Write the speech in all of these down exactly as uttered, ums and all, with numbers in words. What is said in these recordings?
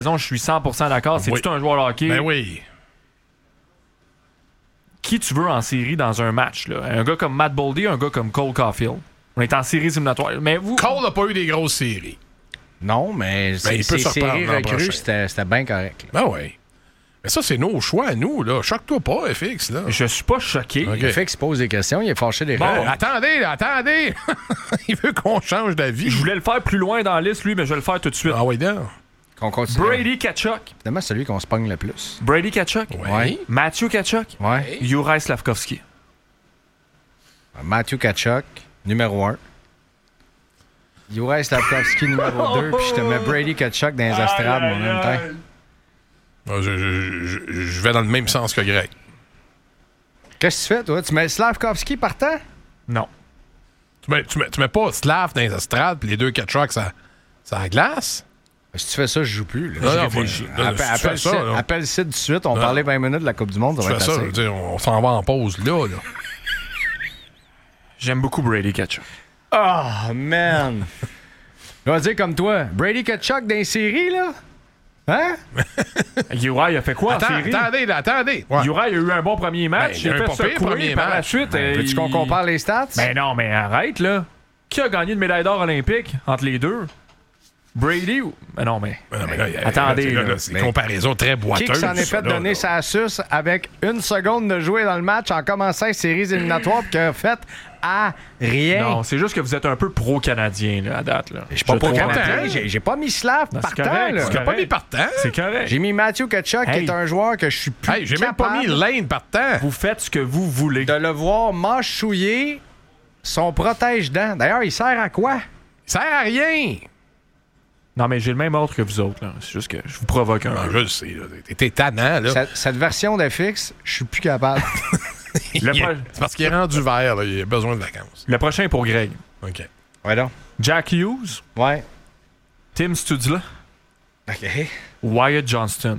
Je suis cent pour cent d'accord. C'est oui. tout un joueur de hockey. Ben oui. Qui tu veux en série dans un match? Là? Un gars comme Matt Boldy, un gars comme Cole Caulfield. On est en série éliminatoire. Mais vous... Cole n'a pas eu des grosses séries. Non, mais Ben, il peut ces se reprendre séries l'an recrues, prochain. c'était, c'était bien correct. Ben oui. Mais ça, c'est nos choix à nous, là. Choque-toi pas, F X, là. Je suis pas choqué. Ok. Le fait qu'il se pose des questions, il est fâché des Bon, rêves. attendez, là, attendez! Il veut qu'on change d'avis. Je voulais le faire plus loin dans la liste, lui, mais je vais le faire tout de suite. Ah oui, non. Qu'on continue. Brady Tkachuk. Évidemment, celui qu'on se pogne le plus. Brady Tkachuk. Ouais. Matthew Tkachuk. Ouais. Juraj Slavkovski. Matthew Tkachuk, numéro un. Juraj Slavkovski, numéro deux. Puis je te mets Brady Tkachuk dans les estrades, mon même temps. Ah, Je, je, je, je vais dans le même sens que Greg. Qu'est-ce que tu fais, toi? Tu mets Slavkovski partant? Non. Tu mets, tu mets, tu mets pas Slav dans les estrades puis les deux Tkachuk, ça, ça la glace? Si tu fais ça, je joue plus. Là. Non, Je non, réfléchis. non, Appelle, si tu appelle, fais ça, Sid, là. appelle Sid tout de suite. On Non. parlait vingt minutes de la Coupe du Monde. Ça Tu va fais être ça, assez. je veux dire, on s'en va en pause là, là. J'aime beaucoup Brady Tkachuk. Oh, man! Je vais dire comme toi. Brady Tkachuk dans les séries, là? Hein? Juraj a fait quoi Attends, en série? attendez, là, attendez. Ouais. Juraj a eu un bon premier match. Ben, il a un fait pas pire secouer premier par la match. suite. Ben, euh, veux-tu il- qu'on compare les stats? Ben non, mais arrête, là. Qui a gagné une médaille d'or olympique entre les deux? Brady ou... Ben non, mais... Non, mais là, il y a- Attendez, là, là. là, c'est une Mais- comparaison très Qui boiteuse. qui s'en est ça, fait là, donner là. sa suce avec une seconde de jouer dans le match en commençant les séries éliminatoires puis qui a fait à rien? Non, c'est juste que vous êtes un peu pro-canadien, là, à date, là. Je suis pas Je trouve- pro-canadien. J'ai, j'ai pas mis Slav Non, c'est partant, correct, là. c'est Tu l'as pas mis partant? C'est correct. J'ai mis Matthew Tkachuk, Hey. qui est un joueur que je suis plus Hey, j'ai même pas mis capable Lane partant. Vous faites ce que vous voulez. de le voir mâchouiller son protège-dents. D'ailleurs, il sert à quoi? Il sert à rien. Non, mais j'ai le même ordre que vous autres, là. C'est juste que je vous provoque un Non, peu. je le sais, là. T'es- T'es tannant, là. Cette, cette version de fixe, je suis plus capable. Le, Il est- pro- C'est parce qu'il est rendu vert, là. Il a besoin de vacances. le prochain est pour Greg. OK. Ouais, donc. Jack Hughes, Ouais. Tim Stutzla, OK. Wyatt Johnston.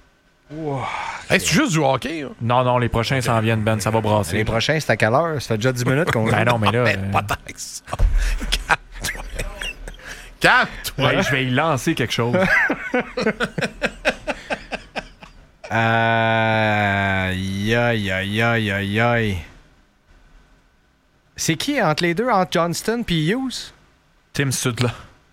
Hey, c'est juste du hockey, là. Non, non, les prochains s'en viennent, Ben. Ça va brasser. Les prochains, c'est à quelle heure? Ça fait déjà dix minutes qu'on joue. Ben non, mais là... Mais euh, pas tant que ça. Calme-toi. Calme-toi. ouais, je vais y lancer quelque chose. Aïe, aïe, aïe, aïe, aïe, aïe. C'est qui entre les deux, entre Johnston et Hughes? Tim Stutzla.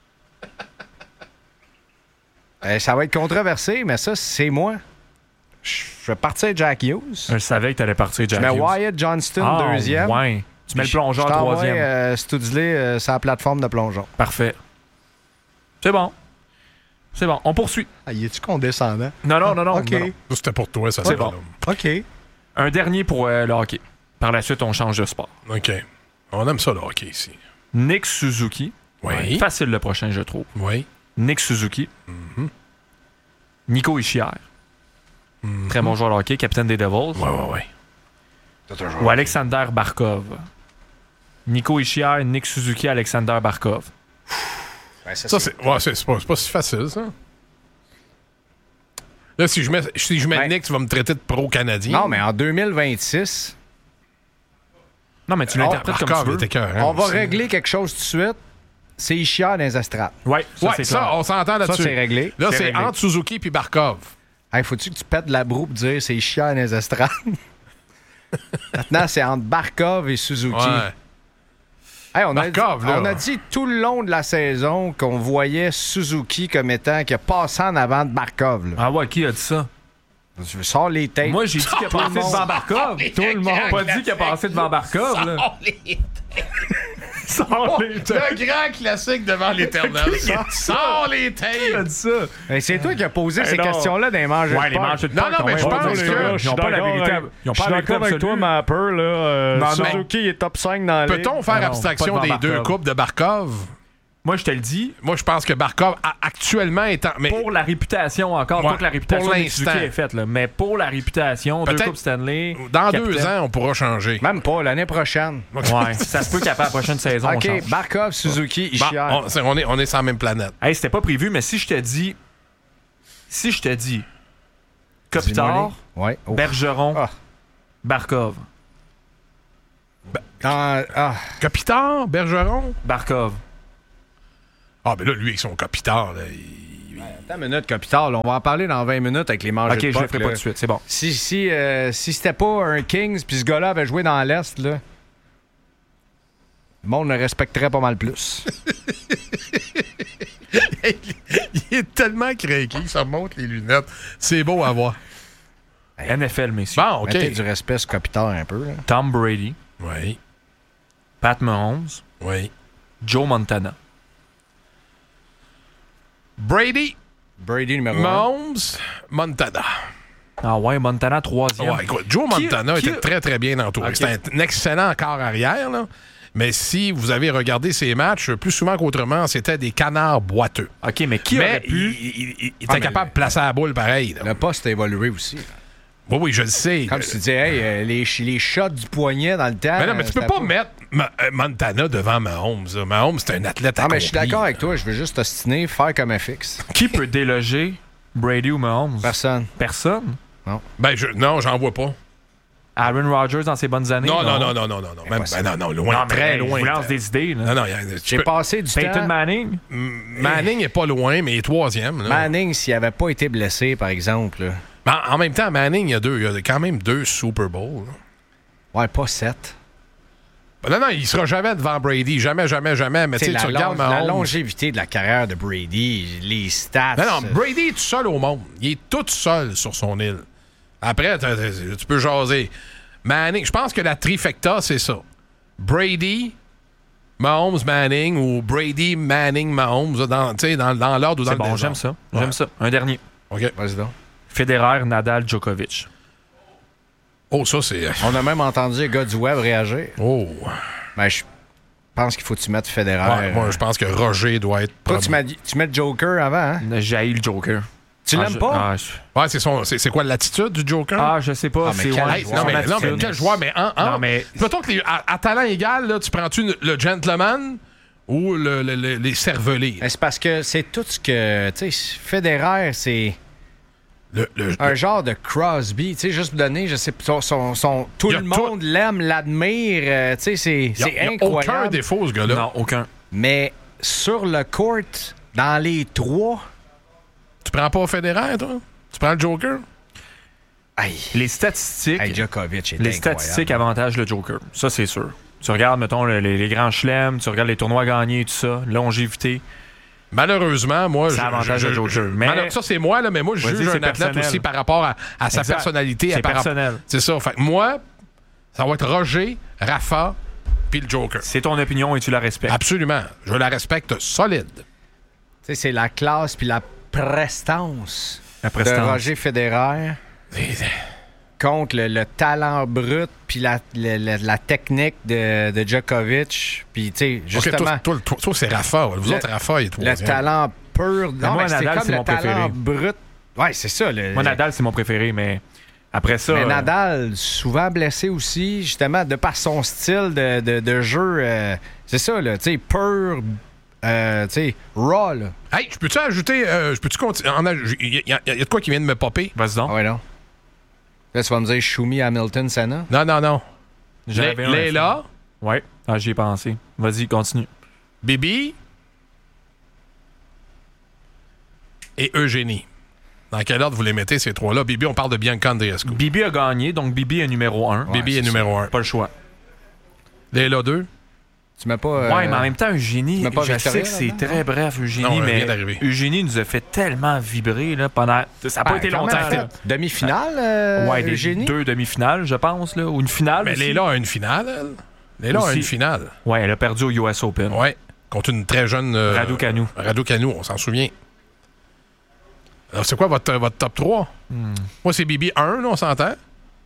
Euh, ça va être controversé, mais ça, c'est moi. Je vais partir Jack Hughes. Je savais que t'allais partir, Jack Je mets Hughes. Wyatt Johnston Ah, deuxième. ouais. Tu mets le plongeur Je t'envoie, troisième. Euh, Studsley euh, sur la plateforme de plongeon. Parfait. C'est bon. C'est bon. On poursuit. Ah, y est-tu condescendant? Non, non, non, non. OK. non, non. Ça, c'était pour toi, ça. C'est c'est bon. là. OK. Un dernier pour euh, le hockey. Par la suite, on change de sport. OK. On aime ça, le hockey, ici. Nick Suzuki. Oui. Facile le prochain, je trouve. Oui. Nick Suzuki. Mm-hmm. Nico Hischier. Très bon joueur de hockey, capitaine des Devils. Ouais, ouais, ouais. Ou Alexander Barkov. Nico Hischier, Nick Suzuki, Alexander Barkov. Ouais, ça, Ça, c'est... c'est ouais, c'est- c'est pas, c'est pas si facile, ça. Là, si je mets, si je mets Ouais. Nick, tu vas me traiter de pro-canadien. Non, mais en deux mille vingt-six, Non, mais tu l'interprètes comme tu veux. était écœurant on va aussi. régler quelque chose tout de suite. C'est Hischier dans les estrades. Ouais, ça, Ouais, c'est ça, clair. on s'entend Ça, là-dessus. c'est réglé. Là, C'est c'est réglé. entre Suzuki puis Barkov. Hey, faut-tu que tu pètes la broue pour dire c'est Hischier dans les estrades? Maintenant, c'est entre Barkov et Suzuki. Ouais. Hey, on, a Barkov, dit, là. on a dit tout le long de la saison qu'on voyait Suzuki comme étant qui a passé en avant de Barkov. Là. Ah ouais, qui a dit ça? Je sors les tapes. Moi, j'ai dit qu'il a Tout le passé monde. devant Barkov. Tout le monde n'a pas dit qu'il a passé devant Barkov. Là. Sors les tapes. Le grand classique devant l'éternel. Sors les Qui a tapes. dit ça? Hey, c'est toi qui as posé Hey, ces non. questions-là dans les manches Ouais, de les peur. manches de Non, non, peur, mais ils je ont pense pas que- la- Ils n'ont pas la vérité. Ils ont pas la vérité absolue. Mapper. Là, euh, Non, non. Suzuki est top cinq dans la ligue. Peut-on faire Ah non, abstraction pas des devant deux Barkov. coupes de Barkov? Moi, je te le dis, Moi, je pense que Barkov, a- actuellement, étant. Mais pour la réputation encore, Ouais, pas que la réputation pour de Suzuki l'instant. est faite, là, mais pour la réputation, deux Peut-être Coupes Stanley. dans capitaine. deux ans, on pourra changer. Même pas, l'année prochaine. Ouais, ça se peut qu'après la prochaine saison, on OK, change. Barkov, Suzuki, Bon, Hischier. on, c'est- on est, on est sur la même planète. Hey, c'était pas prévu, mais si je te dis. Si je te dis. Kopitar, Ouais. Oh. Bergeron, Ah. Barkov. Dans- ah. Kopitar, Bergeron? Barkov. Ah, ben là, lui, avec son Kopitar, là, il, Attends une minute, Kopitar. On va en parler dans vingt minutes avec les manches Ok, de je le puck, ferai là. pas tout de suite, c'est bon. Si, si, euh, si c'était pas un Kings puis ce gars-là avait joué dans l'Est, là, le monde le respecterait pas mal plus. Il est tellement craqué, ça monte les lunettes. C'est beau à voir. N F L, messieurs. Bon, OK. Mettez du respect sur Kopitar un peu. Là. Tom Brady, Oui, Pat Mahomes, oui. Joe Montana. Brady, Brady numéro un. Mahomes, Montana. Ah ouais, Montana troisième. Ouais, écoute, Joe Qui- Montana qui- était très, très bien entouré. Ok. C'était un excellent corps arrière, là. Mais si vous avez regardé ses matchs, plus souvent qu'autrement, c'était des canards boiteux. OK, mais qui mais aurait pu... il, il- il- il Ah, était mais capable de placer la boule pareil. là. Le poste a évolué aussi. Oui, oui, je le sais. Comme si tu disais, hey, euh, les, les shots du poignet dans le temps. Mais non, mais tu euh, peux c'était pas mettre Ma- euh, Montana devant Mahomes. là. Mahomes, c'est un athlète Ah, mais je suis accompli. d'accord avec toi. Je veux juste ostiner, faire comme F X. Qui peut déloger Brady ou Mahomes? Personne. Personne. Ben, je, non, j'en vois pas. Aaron Rodgers dans ses bonnes années? Non, non, non, non, non, non. non. Même, ben, non, non, loin, Non, mais très hey, loin. je vous lance des idées. Là. Non, non, il y a- tu J'ai peux- passé du Peyton temps. Manning? Manning est pas loin, mais il est troisième. là. Manning, s'il avait pas été blessé, par exemple. là. Mais en, en même temps, Manning, il y a deux. Il y a quand même deux Super Bowls. là. Ouais, pas sept. Ben non, non, il sera jamais devant Brady. Jamais, jamais, jamais. Mais tu sais, la, tu regardes long- la Mahomes. longévité de la carrière de Brady, les stats. Non, non, euh, Brady est tout seul au monde. Il est tout seul sur son île. Après, t'as- t'as- tu peux jaser. Manning, je pense que la trifecta, c'est ça. Brady, Mahomes, Manning ou Brady, Manning, Mahomes, là, dans, tu sais, dans, dans l'ordre ou dans C'est le bon, désordre. j'aime ça. Ouais. J'aime ça. Un dernier. OK. Vas-y donc. Federer, Nadal, Djokovic. Oh, ça, c'est... On a même entendu le gars du web réagir. Oh. Ben, je pense qu'il faut que tu mettes Federer. Ouais, moi, je pense que Roger doit être... Toi, prob- tu, mets, tu mets Joker avant, hein? J'ai haï le Joker. Tu Ah, l'aimes je- pas? Ah, je... Ouais, c'est, son, c'est, c'est quoi l'attitude du Joker? ah, je sais pas. Ah, mais c'est quel ouais, joueur. non, mais, son non, mais attitude. quel joueur? Mais, en, en- Non, mais- Mettons que les- à, à talent égal, là, tu prends-tu le gentleman ou le, le- le- les cervelés? Ben, c'est parce que c'est tout ce que. Tu sais, Federer, c'est Le, le- un genre de Crosby. Tu sais, juste pour donner, je sais pas, son, son, son- tout Il y a le tout- monde l'aime, l'admire. euh, tu sais, c'est, il y a- c'est il y a incroyable. aucun défaut, ce gars-là. Non, aucun. Mais sur le court, dans les trois, Tu prends pas Federer, toi? Tu prends le Joker? aïe, Les statistiques, hey, Djokovic est les incroyable. statistiques avantagent le Joker. Ça, c'est sûr. Tu regardes, mettons, le- les, les grands chelems, tu regardes les tournois gagnés, tout ça, longévité. Malheureusement, moi, Ça je, avantage je- le je- Joker. je- Mais- malheure- ça, c'est moi, là, mais moi, je Vas-y, juge c'est un athlète personnel. aussi par rapport à, à sa Exact. personnalité. C'est à par rapport- personnel. C'est ça. Fait que moi, ça va être Roger, Rafa, puis le Joker. C'est ton opinion et tu la respectes. Absolument. Je la respecte solide. Tu sais, c'est la classe puis la prestance La de prestance. Roger Federer contre le, le talent brut puis la, la, la- la technique de, de Djokovic. Puis, tu sais, Ok, justement, toi, toi, toi, toi, c'est Rafa. Vous Le- autres, Rafa est le troisième. talent pur. Non, moi, mais c'est Nadal, comme c'est le mon talent préféré. brut. Ouais, c'est ça. Le, Moi, Nadal, c'est mon préféré, mais après ça. Mais euh, Nadal, souvent blessé aussi, justement, de par son style de, de, de jeu. euh, c'est ça, là, tu sais, pur, euh, tu sais, raw, là. Hey, je peux-tu ajouter... euh, je peux-tu continuer? Il y, a- il y a il y a de quoi qui vient de me popper? Vas-y donc. Ah ouais, non. Là, tu vas me dire Shumi, Hamilton, Senna. Non, non, non. J'avais Lé- un Léla, Ouais. Ah, j'y ai pensé. Vas-y, continue. Bibi et Eugénie. Dans quel ordre vous les mettez, ces trois-là? Bibi, on parle de Bianca Andreescu. Bibi a gagné, donc Bibi est numéro un. Ouais, Bibi est c'est numéro un. Pas le choix. Léla deux. Tu mets pas. euh, Ouais, mais en même temps, Eugénie, tu mets pas je Victoria sais que c'est là-dedans, très non? bref, Eugénie, Non, elle vient mais d'arriver. Eugénie nous a fait tellement vibrer là, pendant. Ça n'a pas ben, été quand longtemps. même, là. fait Demi-finale, euh, Ouais, des Eugénie? deux demi-finales, je pense, là, ou une finale. Mais aussi. Léla a une finale, elle. Léla a Aussi. une finale. Ouais, elle a perdu au U S Open. Ouais. Contre une très jeune... euh, Raducanu. Raducanu, on s'en souvient. Alors, c'est quoi votre, votre top trois? Hmm. Moi, c'est Bibi un, là, on s'entend?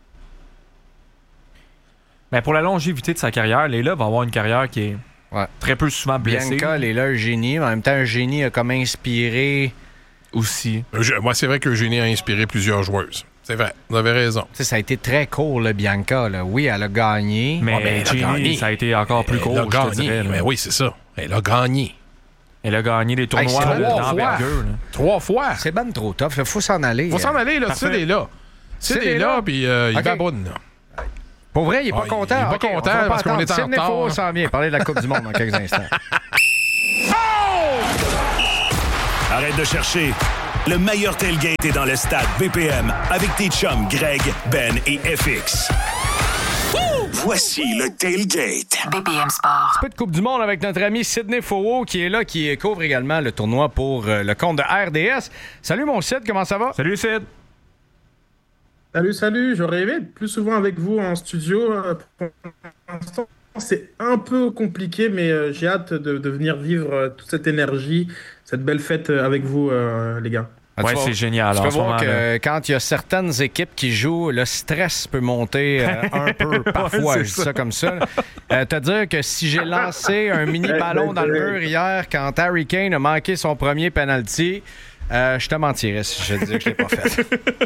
Mais pour la longévité de sa carrière, Léla va avoir une carrière qui est Ouais. très peu souvent blessée. Bianca, elle est là, Eugénie. Mais en même temps, Eugénie a comme inspiré. Aussi. Eugé- Moi, c'est vrai qu'Eugénie a inspiré plusieurs joueuses. C'est vrai, vous avez raison. Tu sais, ça a été très court, là, Bianca. Là. Oui, elle a gagné. Mais Ah, ben, elle a Jenny, gagné. ça a été encore plus court, Elle a je te gagné. dirais. là. Mais oui, c'est ça. Elle a gagné. Elle a gagné les tournois c'est là, trois d'envergure. là. Trois fois. C'est ben trop tough. Il faut s'en aller. Faut s'en Euh, aller, là. Parfait. C'est des là. C'est C'est des des là, là. puis euh, il Ok. baboune, là. Pour vrai, il est pas Ah, il- content. il est pas Ok, on content va pas parce qu'on attendre. est en Sidney retard. Four s'en vient parler de la Coupe du Monde dans quelques instants. Arrête de chercher. Le meilleur tailgate est dans le stade B P M avec tes chums Greg, Ben et F X. Voici le tailgate. B P M Sport. Un peu de Coupe du Monde avec notre ami Sidney Fauveau qui est là, qui couvre également le tournoi pour euh, le compte de R D S. Salut mon Sid, comment ça va? Salut Sid. Salut, salut. J'aurais aimé être plus souvent avec vous en studio. Euh, Pour l'instant, c'est un peu compliqué, mais euh, j'ai hâte de, de venir vivre euh, toute cette énergie, cette belle fête euh, avec vous, euh, les gars. Ah, Ouais, tu c'est vois- génial. Tu en peux ce voir moment, que là. quand il y a certaines équipes qui jouent, le stress peut monter euh, un peu parfois, Ouais, je c'est dis ça comme ça. Euh, te dire que si j'ai lancé un mini ballon dans le mur hier quand Harry Kane a manqué son premier penalty, euh, je te mentirais si je te disais que je l'ai pas fait.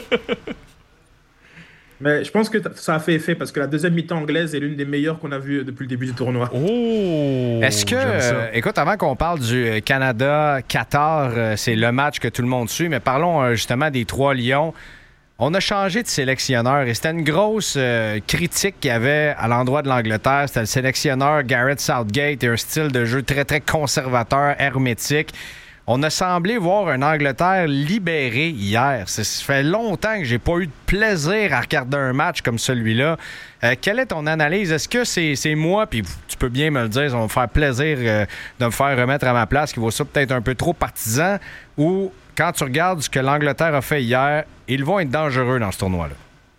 Mais je pense que t- ça a fait effet parce que la deuxième mi-temps anglaise est l'une des meilleures qu'on a vues depuis le début du tournoi. Oh! Est-ce que, j'aime ça. euh, écoute, avant qu'on parle du euh, Canada-Qatar, euh, c'est le match que tout le monde suit, mais parlons euh, justement des trois Lions. On a changé de sélectionneur et c'était une grosse euh, critique qu'il y avait à l'endroit de l'Angleterre. C'était le sélectionneur Gareth Southgate et un style de jeu très, très conservateur, hermétique. On a semblé voir une Angleterre libérée hier. C'est- Ça fait longtemps que j'ai pas eu de plaisir à regarder un match comme celui-là. Euh, quelle est ton analyse? Est-ce que c'est c'est moi, puis tu peux bien me le dire, ça va me faire plaisir euh, de me faire remettre à ma place, qui vaut ça peut-être un peu trop partisan, ou quand tu regardes ce que l'Angleterre a fait hier, ils vont être dangereux dans ce tournoi-là?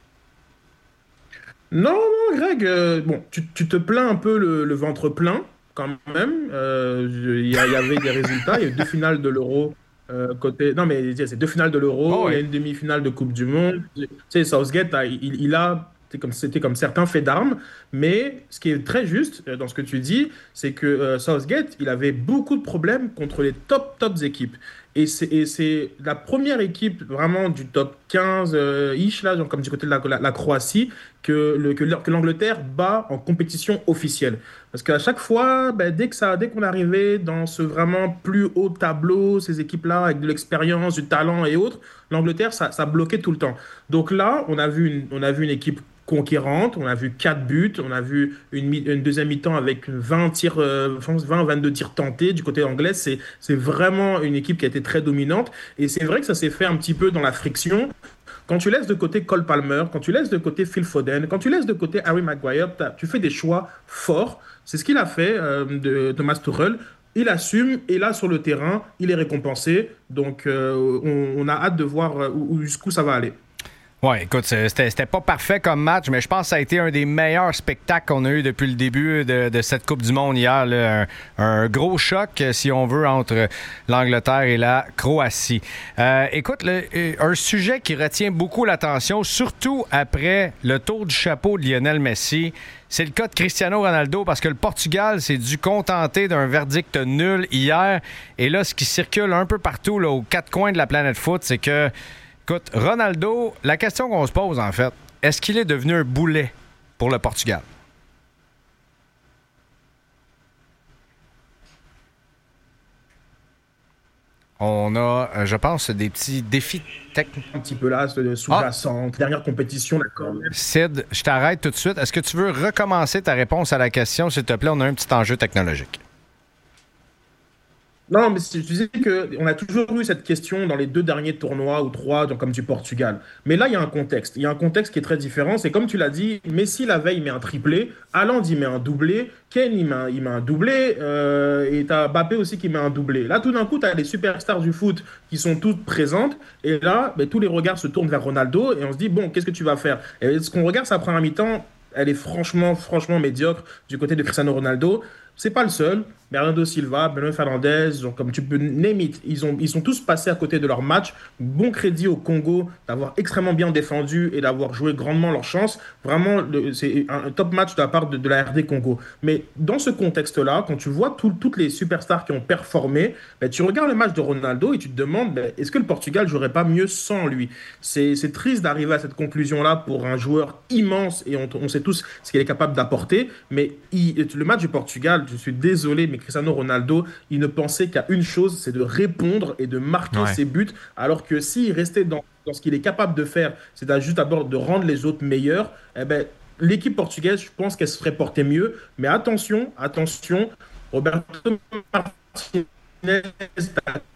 Non, non, Greg, euh, bon, tu, tu te plains un peu le, le ventre plein, quand même. Euh, je- Il y, a- il y avait des résultats, il y a eu deux finales de l'Euro. euh, côté... Non, mais c'est deux finales de l'Euro, Oh, ouais. il y a une demi-finale de Coupe du Monde. Tu sais, Southgate, a- il, il a, c'était comme, c'était comme certains faits d'armes, mais ce qui est très juste euh, dans ce que tu dis, c'est que euh, Southgate, il avait beaucoup de problèmes contre les top, tops équipes. Et c'est et c'est la première équipe vraiment du top quinze euh, ish, là, genre comme du côté de la, la, la Croatie, que, le, que, l'A- que l'Angleterre bat en compétition officielle. Parce qu'à chaque fois, ben, dès que ça, dès qu'on arrivait dans ce vraiment plus haut tableau, ces équipes-là avec de l'expérience, du talent et autres, l'Angleterre, ça, ça bloquait tout le temps. Donc là, on a vu une, on a vu une équipe conquérante, on a vu quatre buts, on a vu une, mi- une deuxième mi-temps avec vingt tirs, euh, vingt, vingt-deux tirs tentés du côté anglais. C'est, c'est vraiment une équipe qui a été très dominante. Et c'est vrai que ça s'est fait un petit peu dans la friction. Quand tu laisses de côté Cole Palmer, quand tu laisses de côté Phil Foden, quand tu laisses de côté Harry Maguire, t'as- tu fais des choix forts. C'est ce qu'il a fait, euh, de Thomas Tuchel. Il assume et là sur le terrain, il est récompensé. Donc euh, on, on a hâte de voir euh, où, où- jusqu'où ça va aller. Oui, écoute, c'est- c'était c'était pas parfait comme match, mais je pense que ça a été un des meilleurs spectacles qu'on a eu depuis le début de, de cette Coupe du Monde hier. Là. Un, un gros choc, si on veut, entre l'Angleterre et la Croatie. Euh, écoute, le- un sujet qui retient beaucoup l'attention, surtout après le tour du chapeau de Lionel Messi, c'est le cas de Cristiano Ronaldo, parce que le Portugal s'est dû contenter d'un verdict nul hier. Et là, ce qui circule un peu partout, là, aux quatre coins de la planète foot, c'est que écoute, Ronaldo, la question qu'on se pose, en fait, est-ce qu'il est devenu un boulet pour le Portugal? On a, euh, je pense, des petits défis techniques. Un petit peu là, ce- sous-jacent, dernière compétition, d'accord. Sid, je t'arrête tout de suite. Est-ce que tu veux recommencer ta réponse à la question, s'il te plaît? On a un petit enjeu technologique. Non, mais c'est- je disais qu'on a toujours eu cette question dans les deux derniers tournois ou trois, donc comme du Portugal. Mais là, il y a un contexte. Il y a un contexte qui est très différent. C'est comme tu l'as dit, Messi, la veille, il met un triplé. Haaland, il met un doublé. Kane, il met un, il met un doublé. euh, et tu as Mbappé aussi qui met un doublé. Là, tout d'un coup, tu as les superstars du foot qui sont toutes présentes. Et là, ben, tous les regards se tournent vers Ronaldo. Et on se dit, bon, qu'est-ce que tu vas faire? Et ce qu'on regarde, sa première mi-temps, elle est franchement, franchement médiocre du côté de Cristiano Ronaldo. C'est pas le seul. Bernardo Silva, Bruno Fernandes, donc comme tu peux name it, ils, ont, ils sont tous passés à côté de leur match. Bon crédit au Congo d'avoir extrêmement bien défendu et d'avoir joué grandement leur chance. Vraiment, le- c'est un, un top match de la part de, de la R D Congo. Mais dans ce contexte-là, quand tu vois tout- toutes les superstars qui ont performé, ben, tu regardes le match de Ronaldo et tu te demandes, ben, est-ce que le Portugal jouerait pas mieux sans lui? C'est c'est triste d'arriver à cette conclusion-là pour un joueur immense et on, on sait tous ce qu'il est capable d'apporter. Mais il- le match du Portugal, je suis désolé, mais Cristiano Ronaldo, il ne pensait qu'à une chose, c'est de répondre et de marquer Ouais. ses buts. Alors que s'il restait dans, dans ce qu'il est capable de faire, c'est à juste d'abord de rendre les autres meilleurs, eh ben, l'équipe portugaise, je pense qu'elle se ferait porter mieux. Mais attention, attention, Roberto Martinez,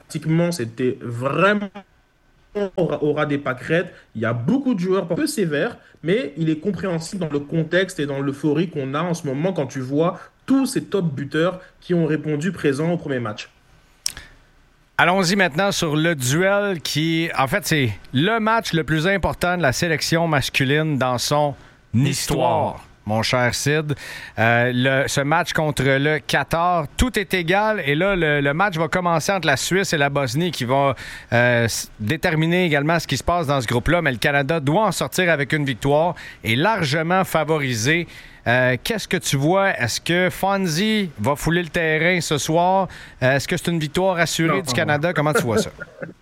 tactiquement, c'était vraiment aura des pâquerettes. Il y a beaucoup de joueurs un peu sévères, mais il est compréhensible dans le contexte et dans l'euphorie qu'on a en ce moment quand tu vois tous ces top buteurs qui ont répondu présent au premier match. Allons-y maintenant sur le duel qui, en fait, c'est le match le plus important de la sélection masculine dans son histoire. Mon cher Sid, euh, le, ce match contre le Qatar, tout est égal et là, le, le match va commencer entre la Suisse et la Bosnie qui va euh, déterminer également ce qui se passe dans ce groupe-là, mais le Canada doit en sortir avec une victoire et largement favorisé. Euh, qu'est-ce que tu vois? Est-ce que Fonzie va fouler le terrain ce soir? Euh, est-ce que c'est une victoire assurée non, du Canada? Comment tu vois ça?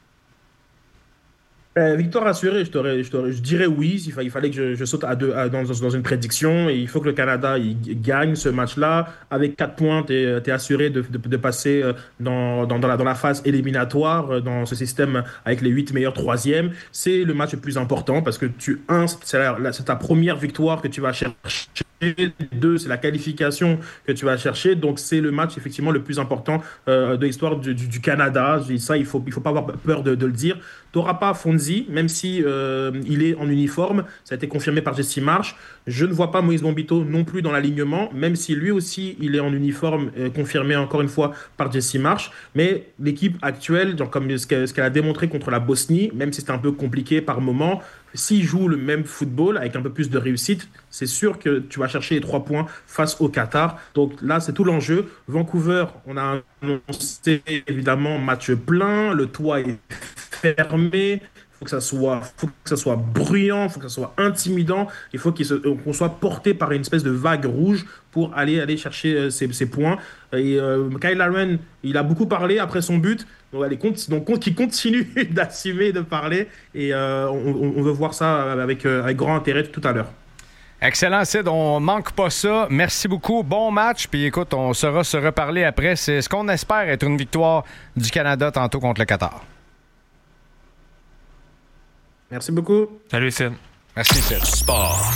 Euh, victoire assurée, je, t'aurais, je, t'aurais, je dirais oui. Il, fa- il fallait que je, je saute à deux, à, dans, dans une prédiction. Et il faut que le Canada il gagne ce match-là. Avec quatre points, tu es assuré de, de, de passer dans, dans, dans, la, dans la phase éliminatoire, dans ce système avec les huit meilleurs troisièmes. C'est le match le plus important parce que tu, un, c'est, la, c'est ta première victoire que tu vas chercher. Deux, c'est la qualification que tu vas chercher. Donc, c'est le match effectivement le plus important euh, de l'histoire du, du, du Canada. Je dis ça, il ne faut, il faut pas avoir peur de, de le dire. Tu n'auras pas Fonzie, même si euh, il est en uniforme. Ça a été confirmé par Jesse Marsh. Je ne vois pas Moïse Bombito non plus dans l'alignement, même si lui aussi, il est en uniforme, euh, confirmé encore une fois par Jesse Marsh. Mais l'équipe actuelle, genre, comme ce qu'elle, ce qu'elle a démontré contre la Bosnie, même si c'était un peu compliqué par moment, s'il joue le même football avec un peu plus de réussite, c'est sûr que tu vas chercher les trois points face au Qatar. Donc là, c'est tout l'enjeu. Vancouver, on a annoncé évidemment match plein, le toit est fermé. Il faut que ça soit, faut que ça soit bruyant, il faut que ça soit intimidant. Il faut qu'il se, qu'on soit porté par une espèce de vague rouge pour aller, aller chercher ces, ces points. Et euh, Kyle Larin, il a beaucoup parlé après son but. Donc, allez, donc qu'il continue d'assumer de parler. Et euh, on, on veut voir ça avec, avec grand intérêt tout à l'heure. Excellent, Sid. On manque pas ça. Merci beaucoup. Bon match. Puis écoute, on saura se reparler après. C'est ce qu'on espère être une victoire du Canada tantôt contre le Qatar. Merci beaucoup. Salut, Sid. Merci, Sid. Sport.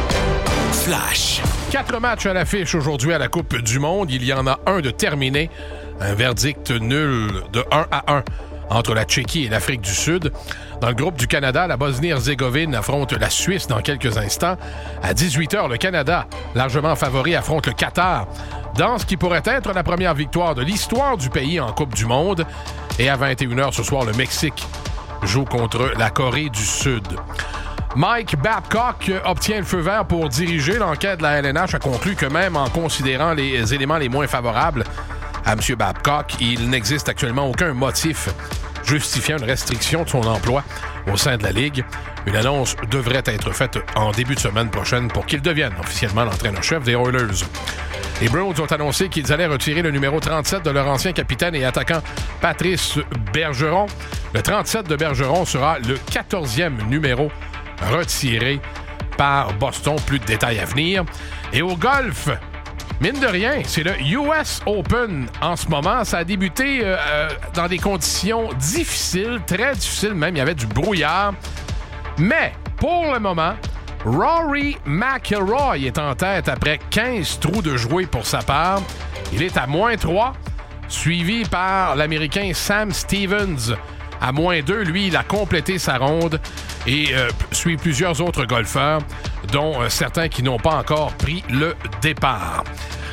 Flash. Quatre matchs à l'affiche aujourd'hui à la Coupe du Monde. Il y en a un de terminé. Un verdict nul de un à un entre la Tchéquie et l'Afrique du Sud. Dans le groupe du Canada, la Bosnie-Herzégovine affronte la Suisse dans quelques instants. À dix-huit heures, le Canada, largement favori, affronte le Qatar dans ce qui pourrait être la première victoire de l'histoire du pays en Coupe du Monde. Et à vingt et une heures ce soir, le Mexique joue contre la Corée du Sud. Mike Babcock obtient le feu vert pour diriger. L'enquête de la L N H a conclu que même en considérant les éléments les moins favorables à M. Babcock, il n'existe actuellement aucun motif justifiant une restriction de son emploi au sein de la Ligue. Une annonce devrait être faite en début de semaine prochaine pour qu'il devienne officiellement l'entraîneur-chef des Oilers. Les Browns ont annoncé qu'ils allaient retirer le numéro trente-sept de leur ancien capitaine et attaquant Patrice Bergeron. Le trente-sept de Bergeron sera le quatorzième numéro retiré par Boston. Plus de détails à venir. Et au golf, mine de rien, c'est le U S Open en ce moment. Ça a débuté euh, dans des conditions difficiles, très difficiles même. Il y avait du brouillard. Mais, pour le moment, Rory McIlroy est en tête après quinze trous de jouer pour sa part. Il est à moins trois, suivi par l'Américain Sam Stevens à moins deux. Lui, il a complété sa ronde et euh, suit plusieurs autres golfeurs, dont euh, certains qui n'ont pas encore pris le départ.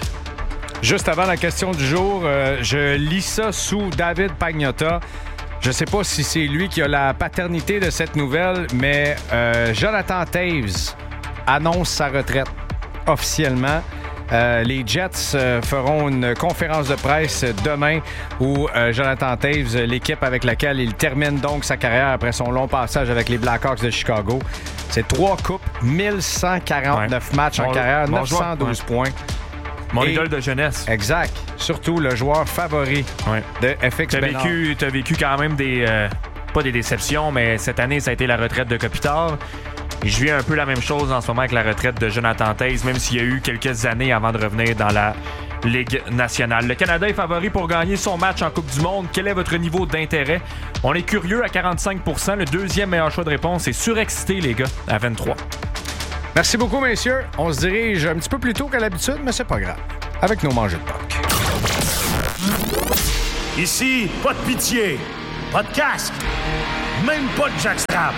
Juste avant la question du jour, euh, je lis ça sous David Pagnotta. Je ne sais pas si c'est lui qui a la paternité de cette nouvelle, mais euh, Jonathan Toews annonce sa retraite officiellement. Euh, les Jets euh, feront une conférence de presse demain où euh, Jonathan Toews, l'équipe avec laquelle il termine donc sa carrière après son long passage avec les Blackhawks de Chicago. C'est trois coupes, mille cent quarante-neuf ouais. matchs en bon, carrière, bon neuf cent douze joueur, ouais. points. Mon Et, idole de jeunesse. Exact. Surtout le joueur favori ouais. de F X t'as vécu, t'as vécu quand même des... Euh, pas des déceptions, mais cette année, ça a été la retraite de Kopitar. Je vis un peu la même chose en ce moment avec la retraite de Jonathan Toews, même s'il y a eu quelques années avant de revenir dans la Ligue nationale. Le Canada est favori pour gagner son match en Coupe du Monde. Quel est votre niveau d'intérêt? On est curieux à quarante-cinq pour cent. Le deuxième meilleur choix de réponse est surexcité, les gars, à vingt-trois. Merci beaucoup, messieurs. On se dirige un petit peu plus tôt qu'à l'habitude, mais c'est pas grave. Avec nos mangées de Pâques. Ici, pas de pitié, pas de casque, même pas de jackstrap.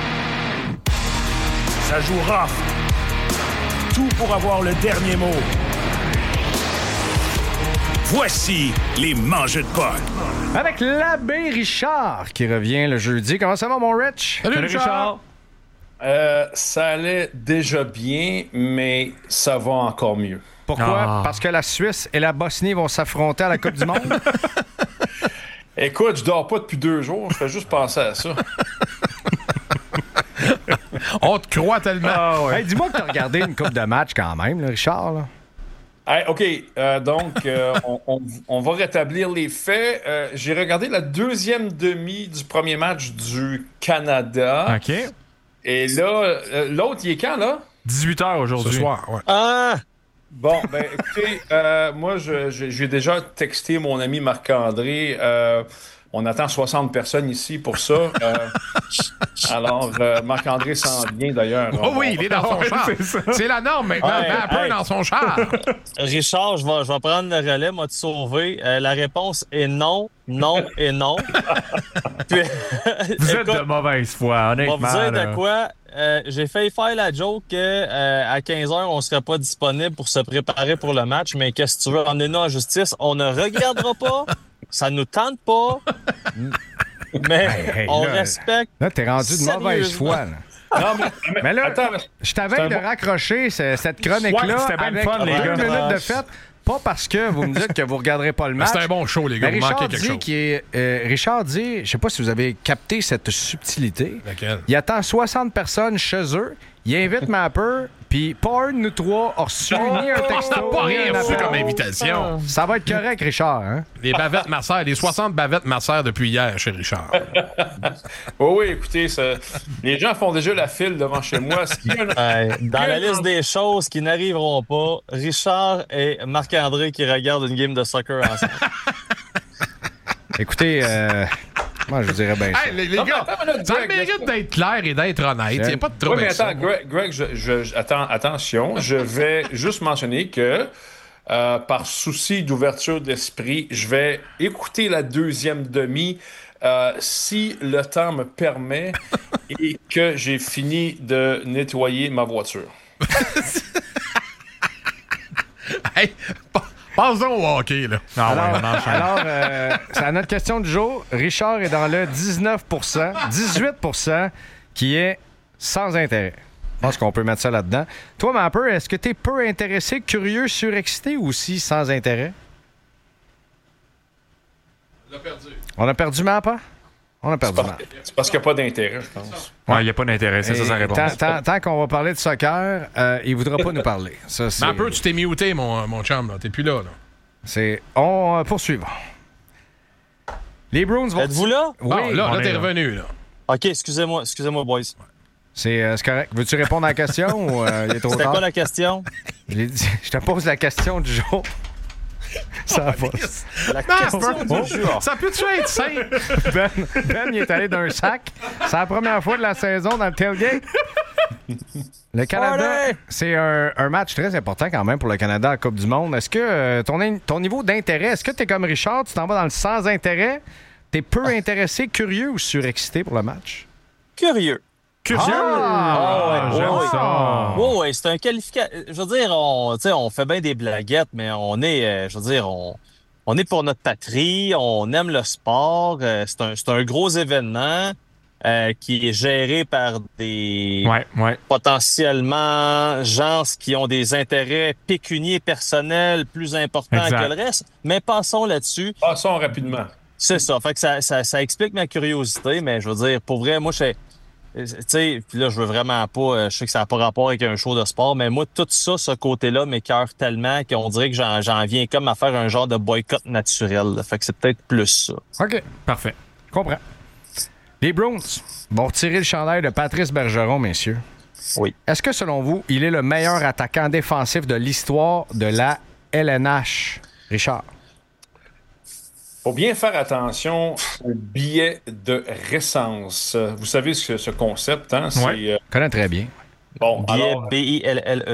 Ça joue rough. Tout pour avoir le dernier mot. Voici les mangeux de Paul. Avec l'abbé Richard qui revient le jeudi. Comment ça va, mon Rich? Salut, Salut, Richard. Richard. Euh, ça allait déjà bien, mais ça va encore mieux. Pourquoi? Ah. Parce que la Suisse et la Bosnie vont s'affronter à la Coupe du Monde? Écoute, je dors pas depuis deux jours, je fais juste penser à ça. On te croit tellement. Ah, ouais. Hey, dis-moi que t'as regardé une coupe de match quand même, là, Richard. Là. Hey, OK, euh, donc, euh, on, on- on va rétablir les faits. Euh, j'ai regardé la deuxième demi du premier match du Canada. OK. Et là, euh, l'autre, il est quand, là? dix-huit heures Ce aujourd'hui. soir, ouais. Ah! Bon, ben écoutez, euh, moi, je- je- j'ai déjà texté mon ami Marc-André. Euh, on attend soixante personnes ici pour ça. Euh, alors, euh, Marc-André s'en vient d'ailleurs. Oh oui, il est dans son Ouais, char. c'est ça. C'est la norme maintenant. Ouais, Ben, un peu hey. dans son char. Richard, je vais, je vais prendre le relais, moi, te sauver. Euh, la réponse est non, non et non. Puis, Vous êtes écoute, de mauvaise foi, on va honnêtement. vous dire là. de quoi. Euh, j'ai failli faire la joke que euh, à quinze heures, on serait pas disponible pour se préparer pour le match, mais qu'est-ce que tu veux, emmener-nous en justice? On ne regardera pas, ça nous tente pas, mais Hey, hey, on là, respecte. Là, t'es rendu de mauvaise Sérieusement. foi. Là. Non, mais, mais- Mais là, attends, je t'avais C'est un de bon- raccrocher ce- cette chronique-là Ouais, c'était bien le avec fun, les deux gars. minutes de fête. Pas parce que vous me dites que vous regarderez pas le match. C'est un bon show, les gars. Mais Vous manquez Richard quelque dit, chose. qu'il est, euh, Richard dit, je sais pas si vous avez capté cette subtilité. Laquelle? Il attend soixante personnes chez eux. Il invite Mapper, puis pas un de nous trois a reçu ni un texto, Pas ni rien un reçu appel. comme invitation. Ça va être correct, Richard. Hein? Les bavettes Mercer, les soixante bavettes Mercer depuis hier chez Richard. oh oui, écoutez, ça- les gens font déjà la file devant chez moi. Ce qui est un- Ouais, dans la liste des choses qui n'arriveront pas, Richard et Marc-André qui regardent une game de soccer ensemble. Écoutez, euh, moi, je vous dirais bien ça. Hey, les, les Non, mais gars, attends une minute, ça Greg, mérite laisse-moi- d'être clair et d'être honnête. Il n'y a pas de trouble Oui, mais avec ça. attends, Greg, Greg, je, je- je- attends, attention, je vais juste mentionner que euh, par souci d'ouverture d'esprit, je vais écouter la deuxième demi euh, si le temps me permet et que j'ai fini de nettoyer ma voiture. Hey, pa- passons au hockey, là. Ah ouais, Alors, on enchaîne. alors euh, c'est à notre question du jour. Richard est dans le dix-neuf pour cent, dix-huit pour cent qui est sans intérêt. Je pense qu'on peut mettre ça là-dedans. Toi, Mapper, est-ce que tu es peu intéressé, curieux, surexcité ou aussi sans intérêt? On a perdu. On a perdu Mapper? On a perdu Parce- Mapper. C'est parce qu'il n'y a pas d'intérêt, je pense. Ouais, il n'y a pas d'intérêt, c'est ça sa Et réponse. Tant, tant- tant qu'on va parler de soccer, euh, il voudra pas nous parler. Ça, c'est, Mais un peu, tu t'es muté, mon, mon chum, là. T'es plus là, là. c'est- On euh, poursuivons. Les Bruins vont... Êtes-vous là? Oui, Ah, là, on là, est t'es là. revenu, là. OK, excusez-moi, excusez-moi, boys. c'est, euh, c'est correct. Veux-tu répondre à la question ou euh, il est trop C'était tard? quoi la question? J'ai dit- je te pose la question du jour. Ça va. La Ah, question oh, du jour. ça peut-tu être simple? Ben, Ben, il est allé d'un sac. C'est la première fois de la saison dans le tailgate. Le Canada, Allez! c'est un, un match très important quand même pour le Canada à la Coupe du Monde. Est-ce que euh, ton, in- ton niveau d'intérêt, est-ce que tu es comme Richard, tu t'en vas dans le sans intérêt? Tu es peu intéressé, curieux ou surexcité pour le match? Curieux. Curieux! Ah, ouais, j'aime ouais. ça. Oui, ouais, c'est un qualificateur. Je veux dire, on, tu sais, on fait bien des blaguettes, mais on est, euh, je veux dire, on, on est pour notre patrie, on aime le sport. euh, c'est un, c'est un gros événement euh, qui est géré par des Ouais, ouais. potentiellement gens qui ont des intérêts pécuniers personnels plus importants Exact. que le reste. Mais passons là-dessus. Passons rapidement. C'est ça. Fait que ça, ça, ça explique ma curiosité, mais je veux dire, pour vrai, moi, je tu sais, puis là, je veux vraiment pas, euh, je sais que ça n'a pas rapport avec un show de sport, mais moi, tout ça, ce côté-là, m'écoeure tellement qu'on dirait que j'en, j'en viens comme à faire un genre de boycott naturel. là. Fait que c'est peut-être plus ça. OK, Parfait. je comprends. Les Bruins vont retirer le chandail de Patrice Bergeron, messieurs. Oui. Est-ce que, selon vous, il est le meilleur attaquant défensif de l'histoire de la L N H? Richard? Faut bien faire attention au biais de récence. Vous savez ce, ce concept, hein? C'est, Ouais. euh, Je connais très bien. bon, Billet alors, B I L L E T.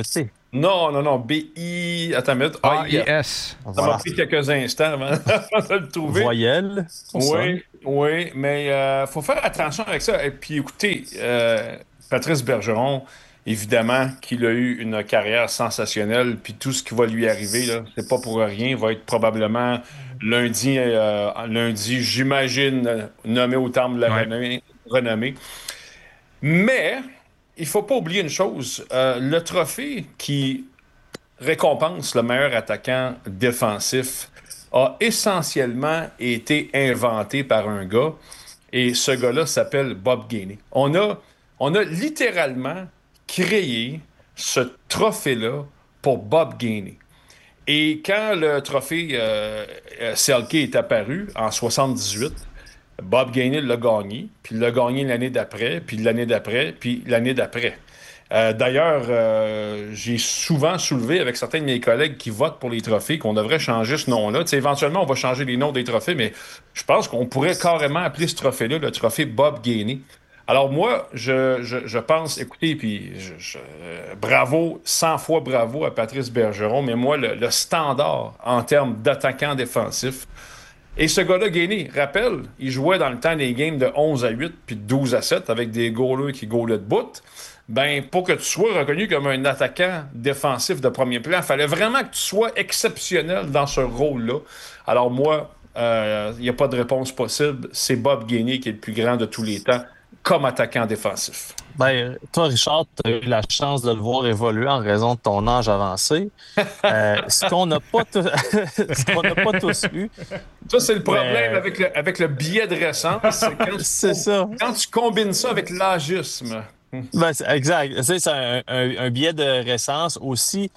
Non, non, non. B I... Attends une minute. A I A I S. S. Ça Voilà. m'a pris quelques instants avant de le trouver. Voyelle. Oui, oui, mais il euh, faut faire attention avec ça. Et puis écoutez, euh, Patrice Bergeron, évidemment qu'il a eu une carrière sensationnelle, puis tout ce qui va lui arriver, là, c'est pas pour rien. Il va être probablement lundi, euh, lundi, j'imagine, nommé au temple de la Ouais. renommée. renommée. Mais il faut pas oublier une chose, euh, le trophée qui récompense le meilleur attaquant défensif a essentiellement été inventé par un gars, et ce gars-là s'appelle Bob Gainey. On a, on a littéralement créé ce trophée-là pour Bob Gainey. Et quand le trophée euh, Selke est apparu en soixante-dix-huit, Bob Gainey l'a gagné, puis il l'a gagné l'année d'après, puis l'année d'après, puis l'année d'après. Euh, d'ailleurs, euh, j'ai souvent soulevé avec certains de mes collègues qui votent pour les trophées qu'on devrait changer ce nom-là. Tu sais, éventuellement, on va changer les noms des trophées, mais je pense qu'on pourrait carrément appeler ce trophée-là le trophée Bob Gainey. Alors moi, je, je, je pense, écoutez, puis je, je, euh, bravo, cent fois bravo à Patrice Bergeron, mais moi, le, le standard en termes d'attaquant défensif, et ce gars-là, Gainey, rappelle, il jouait dans le temps des games de onze à huit puis de douze à sept avec des goalers qui goalaient de bout. Ben, pour que tu sois reconnu comme un attaquant défensif de premier plan, il fallait vraiment que tu sois exceptionnel dans ce rôle-là. Alors moi, il euh, n'y a pas de réponse possible. C'est Bob Gainey qui est le plus grand de tous les temps comme attaquant défensif. Ben, toi, Richard, tu as eu la chance de le voir évoluer en raison de ton âge avancé. Euh, ce qu'on n'a pas, t- ce qu'on n'a pas tous eu. Ça, c'est le problème Mais- avec, le, avec le billet de récence. C'est quand, tu, C'est ça. quand tu combines ça avec l'agisme. Ben, c'est- exact. Tu sais, c'est un, un, un billet de récence aussi.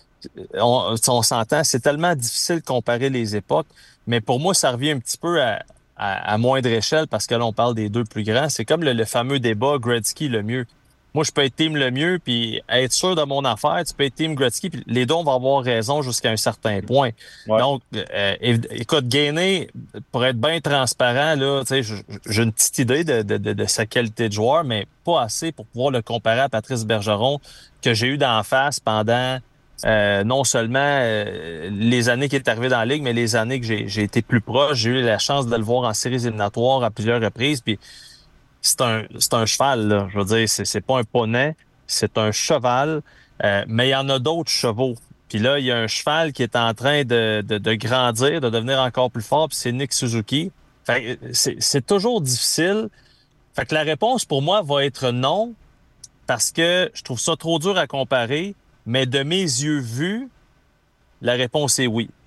On, on s'entend, c'est tellement difficile de comparer les époques, mais pour moi, ça revient un petit peu à, à, à moindre échelle parce que là, on parle des deux plus grands. C'est comme le, le fameux débat Gretzky le mieux. Moi, je peux être team le mieux puis être sûr de mon affaire. Tu peux être team Gretzky puis les deux, on va avoir raison jusqu'à un certain point. Ouais. Donc, euh, év- écoute, Gainey, pour être bien transparent, là, tu sais, j- j'ai une petite idée de, de, de, de sa qualité de joueur, mais pas assez pour pouvoir le comparer à Patrice Bergeron que j'ai eu d'en face pendant euh, non seulement euh, les années qu'il est arrivé dans la Ligue, mais les années que j'ai, j'ai été plus proche. J'ai eu la chance de le voir en séries éliminatoires à plusieurs reprises. Puis c'est un, c'est un cheval, là. Je veux dire, c'est, c'est pas un poney, c'est un cheval. Euh, mais il y en a d'autres chevaux. Puis là, il y a un cheval qui est en train de, de, de grandir, de devenir encore plus fort, puis c'est Nick Suzuki. Fait que c'est, c'est toujours difficile. Fait que la réponse pour moi va être non, parce que je trouve ça trop dur à comparer. Mais de mes yeux vus, la réponse est oui.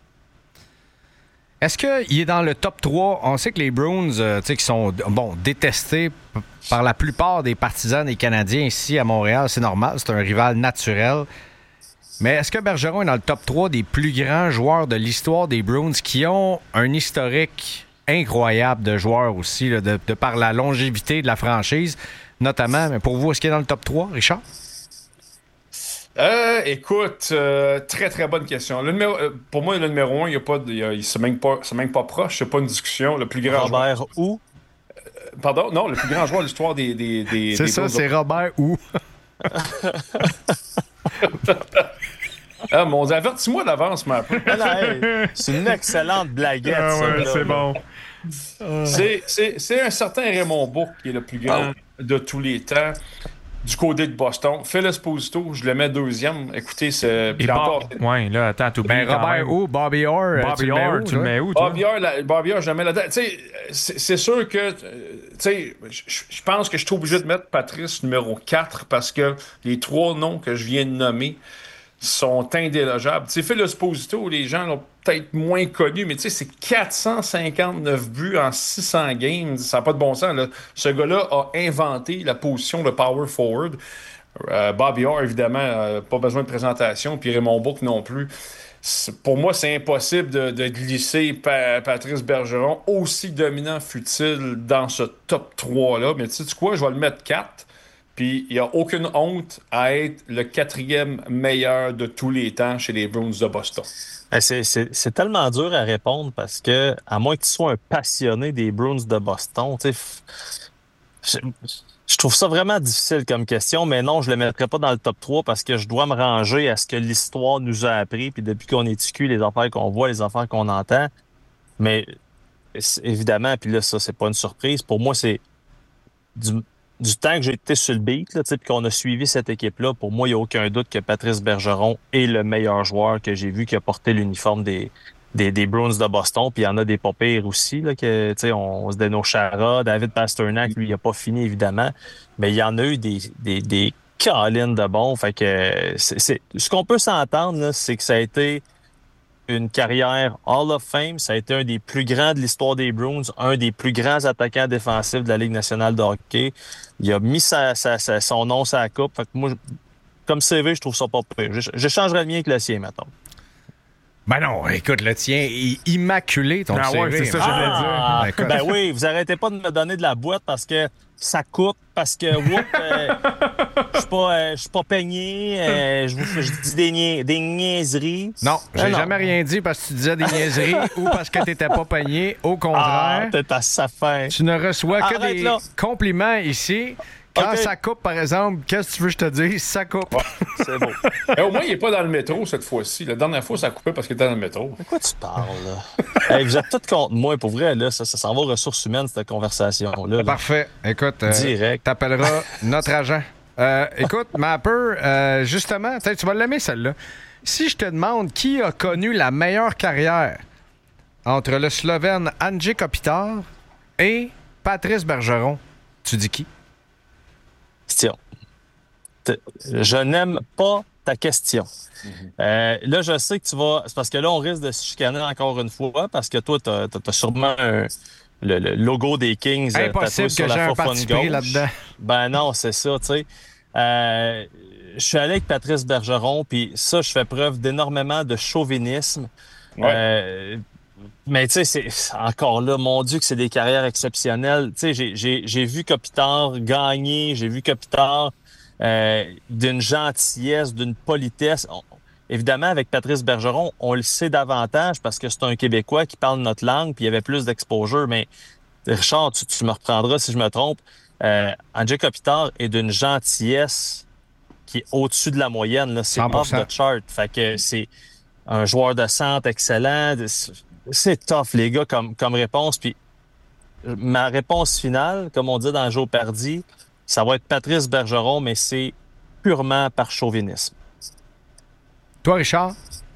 Est-ce qu'il est dans le top trois? On sait que les Bruins, euh, tu sais, qui sont bon, détestés p- par la plupart des partisans des Canadiens ici à Montréal, c'est normal, c'est un rival naturel. Mais est-ce que Bergeron est dans le top trois des plus grands joueurs de l'histoire des Bruins qui ont un historique incroyable de joueurs aussi, là, de, de par la longévité de la franchise, notamment? Mais pour vous, est-ce qu'il est dans le top trois, Richard? Euh, écoute, euh, très très bonne question. Le numéro, euh, pour moi, le numéro un, il y a pas, de- il y a- il c'est même pas, c'est même pas proche, c'est pas une discussion. Le plus grand joueur, Robert où? pardon, non, le plus grand joueur de l'histoire des, des, des C'est des ça, Bruins. c'est Robert Hou. Ah, mon Dieu, avertis-moi d'avance, ma Ah, là, hey, c'est une excellente blaguette, Ah ça. ouais, là. c'est bon. C'est, c'est, c'est un certain Raymond Bourque qui est le plus grand de tous les temps du côté de Boston. Phil Esposito, je le mets deuxième. Écoutez, c'est. Et puis Bob- encore, Ouais, là, attends, t'oublies Ben, quand Robert même. Hou, Bobby Orr, euh, Bobby tu le mets Orr, où, tu le toi? mets où, toi? Bobby Orr, la- Bobby Orr, je le mets là-dedans. Tu sais, c'est, c'est sûr que, euh, tu sais, je je pense que je suis obligé de mettre Patrice numéro quatre parce que les trois noms que je viens de nommer sont indélogeables. Tu sais, Phil Esposito, les gens l'ont peut-être moins connu, mais tu sais, c'est quatre cent cinquante-neuf buts en six cents games. Ça n'a pas de bon sens, là. Ce gars-là a inventé la position de power forward. Euh, Bobby Orr, évidemment, euh, pas besoin de présentation, puis Raymond Bourque non plus. C'est- pour moi, c'est impossible de, de glisser Pa- Patrice Bergeron, aussi dominant fut-il dans ce top trois-là. Mais tu sais quoi, je vais le mettre quatre. Puis il n'y a aucune honte à être le quatrième meilleur de tous les temps chez les Bruins de Boston. Eh, C'est, c'est, c'est tellement dur à répondre parce que, à moins que tu sois un passionné des Bruins de Boston, tu sais, f- je, Je trouve ça vraiment difficile comme question, mais non, je le mettrais pas dans le top trois parce que je dois me ranger à ce que l'histoire nous a appris, puis depuis qu'on est T Q, les affaires qu'on voit, les affaires qu'on entend. Mais évidemment, puis là, ça, c'est pas une surprise. Pour moi, c'est du, du temps que j'ai été sur le beat, là, puis qu'on a suivi cette équipe-là. Pour moi, il n'y a aucun doute que Patrice Bergeron est le meilleur joueur que j'ai vu qui a porté l'uniforme des, des, des Bruins de Boston. Puis il y en a des pas pires aussi, là, que, on, on se dénomme Chara, David Pastrnak, lui, il n'a pas fini, évidemment. Mais il y en a eu des, des, des câlines de bons. Fait que c'est, c'est, ce qu'on peut s'entendre, là, c'est que ça a été une carrière Hall of Fame. Ça a été un des plus grands de l'histoire des Bruins, un des plus grands attaquants défensifs de la Ligue nationale de hockey. Il a mis sa, sa, sa, son nom sur la coupe. Fait que moi, comme C V, je trouve ça pas pire. Je, je changerais le mien que le sien, mettons. Ben non, écoute, le tien est immaculé, ton ah C V. Ouais, c'est ça, j'allais ah, dire. Ben oui, vous arrêtez pas de me donner de la boîte parce que ça coupe, parce que whoop, euh, je suis pas, euh, je suis pas peigné, euh, je vous je dis des, nia- des niaiseries. Non, j'ai Ah, non. jamais rien dit parce que tu disais des niaiseries ou parce que t'étais pas peigné. Au Ah, contraire, t'es à sa fin. tu ne reçois que Arrête des là. compliments ici. Quand Ok. ça coupe, par exemple, qu'est-ce que tu veux que je te dise? Ça coupe. C'est beau. Eh, au moins, il n'est pas dans le métro cette fois-ci. La dernière fois, ça a coupé parce qu'il était dans le métro. De quoi tu parles, là? Hey, vous êtes tous contre moi, pour vrai, là. Ça, ça s'en va aux ressources humaines, cette conversation-là. là. Parfait. Écoute, euh, Direct. t'appelleras notre agent. Euh, écoute, Mapper, euh, justement, tu sais, tu vas l'aimer celle-là. Si je te demande qui a connu la meilleure carrière entre le Slovène Andrzej Kopitar et Patrice Bergeron, tu dis qui? Question. T- Je n'aime pas ta question. Euh, là, je sais que tu vas... C'est parce que là, on risque de se chicaner encore une fois parce que toi, t'as, t'as, t'as sûrement un- le, le logo des Kings euh, Impossible tatoué sur que j'ai la un faufonne parti pris gauche. là-dedans. Ben non, c'est ça, tu sais. Euh, je suis allé avec Patrice Bergeron, puis ça, je fais preuve d'énormément de chauvinisme. Ouais. Euh, mais tu sais, c'est c'est encore là, mon Dieu, que c'est des carrières exceptionnelles. Tu sais, j'ai, j'ai, j'ai vu Kopitar gagner, j'ai vu Kopitar euh, d'une gentillesse, d'une politesse. On- évidemment, avec Patrice Bergeron, on le sait davantage parce que c'est un Québécois qui parle notre langue, puis il y avait plus d'exposure. Mais Richard, tu, tu me reprendras si je me trompe. Euh, Andrzej Kopitar est d'une gentillesse qui est au-dessus de la moyenne. Là. C'est cent pour off cent. the chart. Fait que c'est un joueur de centre excellent. C'est tough, les gars, comme, comme réponse. Puis ma réponse finale, comme on dit dans Joe Pardy, ça va être Patrice Bergeron, mais c'est purement par chauvinisme. Toi, Richard?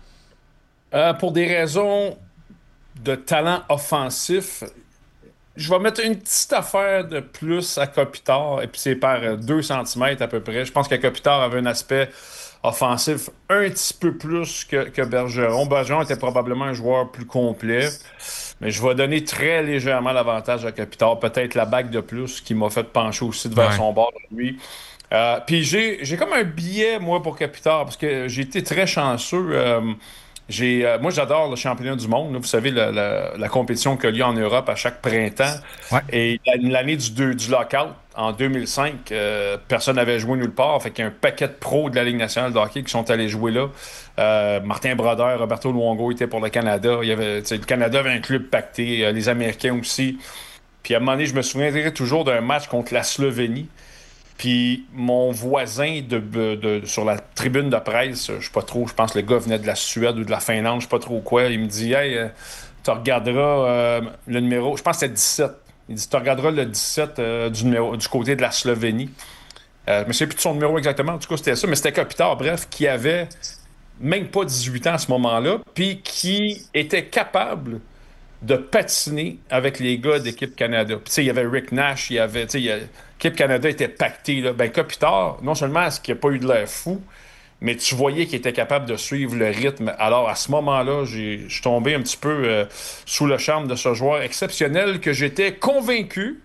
Euh, pour des raisons de talent offensif, je vais mettre une petite affaire de plus à Kopitar, et puis c'est par euh, deux centimètres à peu près. Je pense que Kopitar avait un aspect offensif un petit peu plus que, que Bergeron. Bergeron était probablement un joueur plus complet, mais je vais donner très légèrement l'avantage à Kopitar. Peut-être la bague de plus qui m'a fait pencher aussi devant Ouais. son bord de lui. Euh, puis j'ai, j'ai comme un billet, moi, pour Kopitar, parce que j'ai été très chanceux. Euh, j'ai, euh, moi, j'adore le championnat du monde. Là. Vous savez, la, la- la compétition qui a lieu en Europe à chaque printemps. Ouais. Et la- l'année du, deux- du lockout, en deux mille cinq, euh, personne n'avait joué nulle part. Fait qu'il y a un paquet de pros de la Ligue nationale de hockey qui sont allés jouer là. Euh, Martin Brodeur, Roberto Luongo étaient pour le Canada. Il y avait, tu sais, le Canada avait un club pacté, euh, les Américains aussi. Puis à un moment donné, je me souviendrai toujours d'un match contre la Slovénie. Puis mon voisin de, de- de- sur la tribune de presse, je sais pas trop, je pense que le gars venait de la Suède ou de la Finlande, je sais pas trop quoi, il me dit « Hey, euh, tu regarderas euh, le numéro, je pense que c'est dix-sept. Il dit « Tu regarderas le dix-sept euh, du, numéro, du côté de la Slovénie. Euh, » Je me souviens plus de son numéro exactement, en tout cas c'était ça, mais c'était Kopitar, bref, qui avait même pas dix-huit ans à ce moment-là, puis qui était capable de patiner avec les gars d'équipe Canada. Puis, tu sais, il y avait Rick Nash, il y avait, tu sais, il y a- l'équipe Canada était pactée, là. Ben, Kopitar, non seulement est-ce qu'il n'a pas eu de l'air fou, mais tu voyais qu'il était capable de suivre le rythme. Alors, à ce moment-là, j'ai- je suis tombé un petit peu euh, sous le charme de ce joueur exceptionnel que j'étais convaincu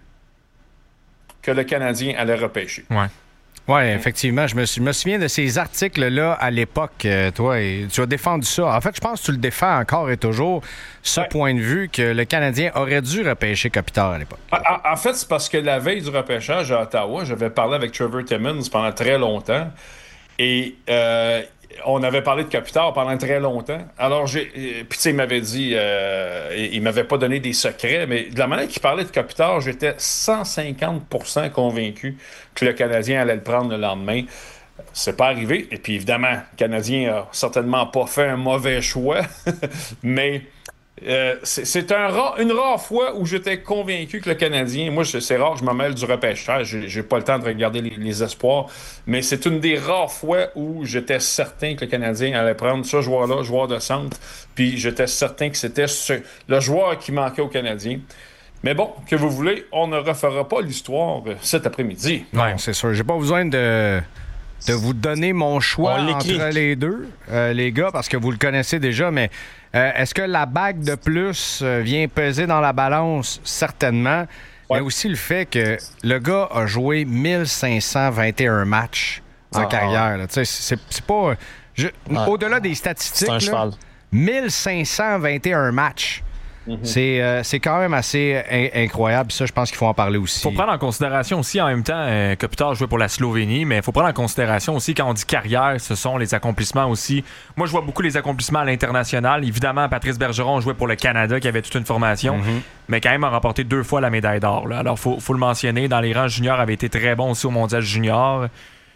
que le Canadien allait repêcher. Ouais. Oui, effectivement. Je me, sou- je me souviens de ces articles-là à l'époque, euh, toi, et tu as défendu ça. En fait, je pense que tu le défends encore et toujours, ce Ouais. point de vue que le Canadien aurait dû repêcher Kopitar à l'époque. En, en- en fait, c'est parce que la veille du repêchage à Ottawa, j'avais parlé avec Trevor Timmons pendant très longtemps. Et euh, on avait parlé de Kopitar pendant très longtemps. Alors, j'ai. Puis, tu sais, il m'avait dit. Euh, il m'avait pas donné des secrets, mais de la manière qu'il parlait de Kopitar, j'étais cent cinquante pour cent convaincu que le Canadien allait le prendre le lendemain. C'est pas arrivé. Et puis, évidemment, le Canadien a certainement pas fait un mauvais choix, mais. Euh, c'est c'est un ra- une rare fois où j'étais convaincu que le Canadien, moi c'est rare que je me mêle du repêchage, j'ai, j'ai pas le temps de regarder les, les espoirs, mais c'est une des rares fois où j'étais certain que le Canadien allait prendre ce joueur-là, joueur de centre, puis j'étais certain que c'était ce, le joueur qui manquait au Canadien. Mais bon, que vous voulez, on ne refera pas l'histoire cet après-midi. Non, c'est sûr. J'ai pas besoin de, de vous donner mon choix entre les deux, euh, les gars, parce que vous le connaissez déjà, mais euh, est-ce que la bague de plus euh, vient peser dans la balance? Certainement. Ouais. Mais aussi le fait que le gars a joué mille cinq cent vingt et un matchs en ah, carrière. Là. C'est, c'est pas... Je, ouais. Au-delà des statistiques, c'est un là, cheval. mille cinq cent vingt et un matchs. Mm-hmm. C'est, euh, c'est quand même assez in- incroyable. Ça, je pense qu'il faut en parler aussi. Il faut prendre en considération aussi, en même temps, euh, Kopitar jouait pour la Slovénie, mais il faut prendre en considération aussi, quand on dit carrière, ce sont les accomplissements aussi. Moi, je vois beaucoup les accomplissements à l'international. Évidemment, Patrice Bergeron jouait pour le Canada, qui avait toute une formation, mm-hmm. mais quand même a remporté deux fois la médaille d'or. Là. Alors, il faut, faut le mentionner. Dans les rangs juniors, avait été très bon aussi au mondial junior.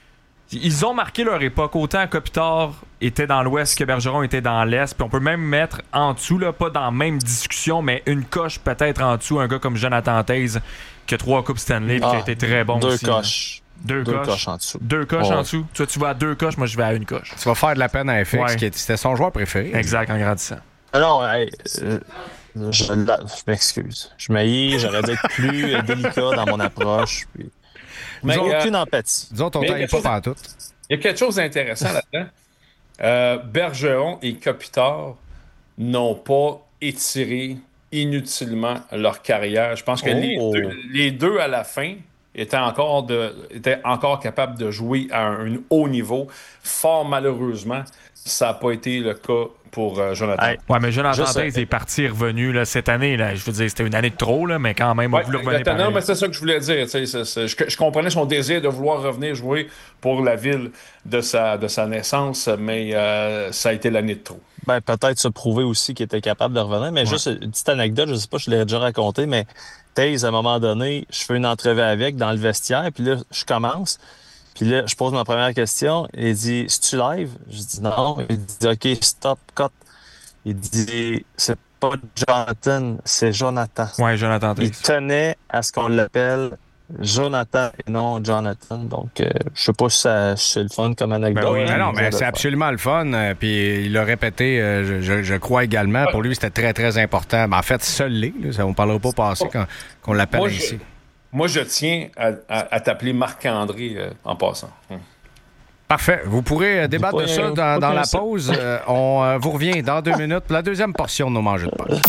Ils ont marqué leur époque. Autant Kopitar était dans l'Ouest que Bergeron était dans l'Est. Puis on peut même mettre en dessous, là, pas dans la même discussion, mais une coche peut-être en dessous, un gars comme Jonathan Toews qui a trois Coupes Stanley et ah, qui a été très bon deux aussi. Coches. Deux, deux coches. coches en dessous. Deux coches oh. en dessous. Toi, tu vas à deux coches, moi je vais à une coche. Tu vas faire de la peine à F X, ouais. qui c'était son joueur préféré. Exact, en grandissant. Alors, hey, euh, je, je m'excuse. Je m'haïs, j'aurais dû être plus délicat dans mon approche. Puis... Mais il n'y a aucune empathie. Disons, ton temps n'est pas partout. Il y a quelque chose d'intéressant là-dedans. Euh, Bergeron et Kopitar n'ont pas étiré inutilement leur carrière. Je pense que oh. les, deux, les deux, à la fin, étaient encore, de, étaient encore capables de jouer à un, un haut niveau. Fort malheureusement, ça n'a pas été le cas pour euh, Jonathan. Hey, ouais, mais Jonathan Toews est parti revenu là, cette année. Là, je veux dire, c'était une année de trop, là, mais quand même, on ouais, voulait revenir non, mais c'est ça que je voulais dire. C'est, c'est, je, je comprenais son désir de vouloir revenir jouer pour la ville de sa, de sa naissance, mais euh, ça a été l'année de trop. Ben, peut-être se prouver aussi qu'il était capable de revenir. Mais ouais. juste une petite anecdote, je ne sais pas, je l'ai déjà raconté, mais Toews, à un moment donné, je fais une entrevue avec dans le vestiaire, puis là, je commence. Puis là, je pose ma première question. Il dit, c'est-tu live? Je dis non. Il dit, OK, stop, cut. Il dit, c'est pas Jonathan, c'est Jonathan. Ouais, Jonathan Toews. Il tenait à ce qu'on l'appelle Jonathan et non Jonathan. Donc, euh, je sais pas si ça, c'est le fun comme anecdote. Ben oui, hein, non, mais c'est absolument le fun. Euh, puis il l'a répété, euh, je, je, je crois également. Pour lui, c'était très, très important. Ben, en fait, seul l'est. On ne parlera pas passer quand, qu'on l'appelle moi, ainsi. Je... Moi, je tiens à, à, à t'appeler Marc-André euh, en passant. Hum. Parfait. Vous pourrez euh, débattre de ça dans, dans la pause. Euh, on euh, vous revient dans deux minutes pour la deuxième portion de nos mangeux de poche.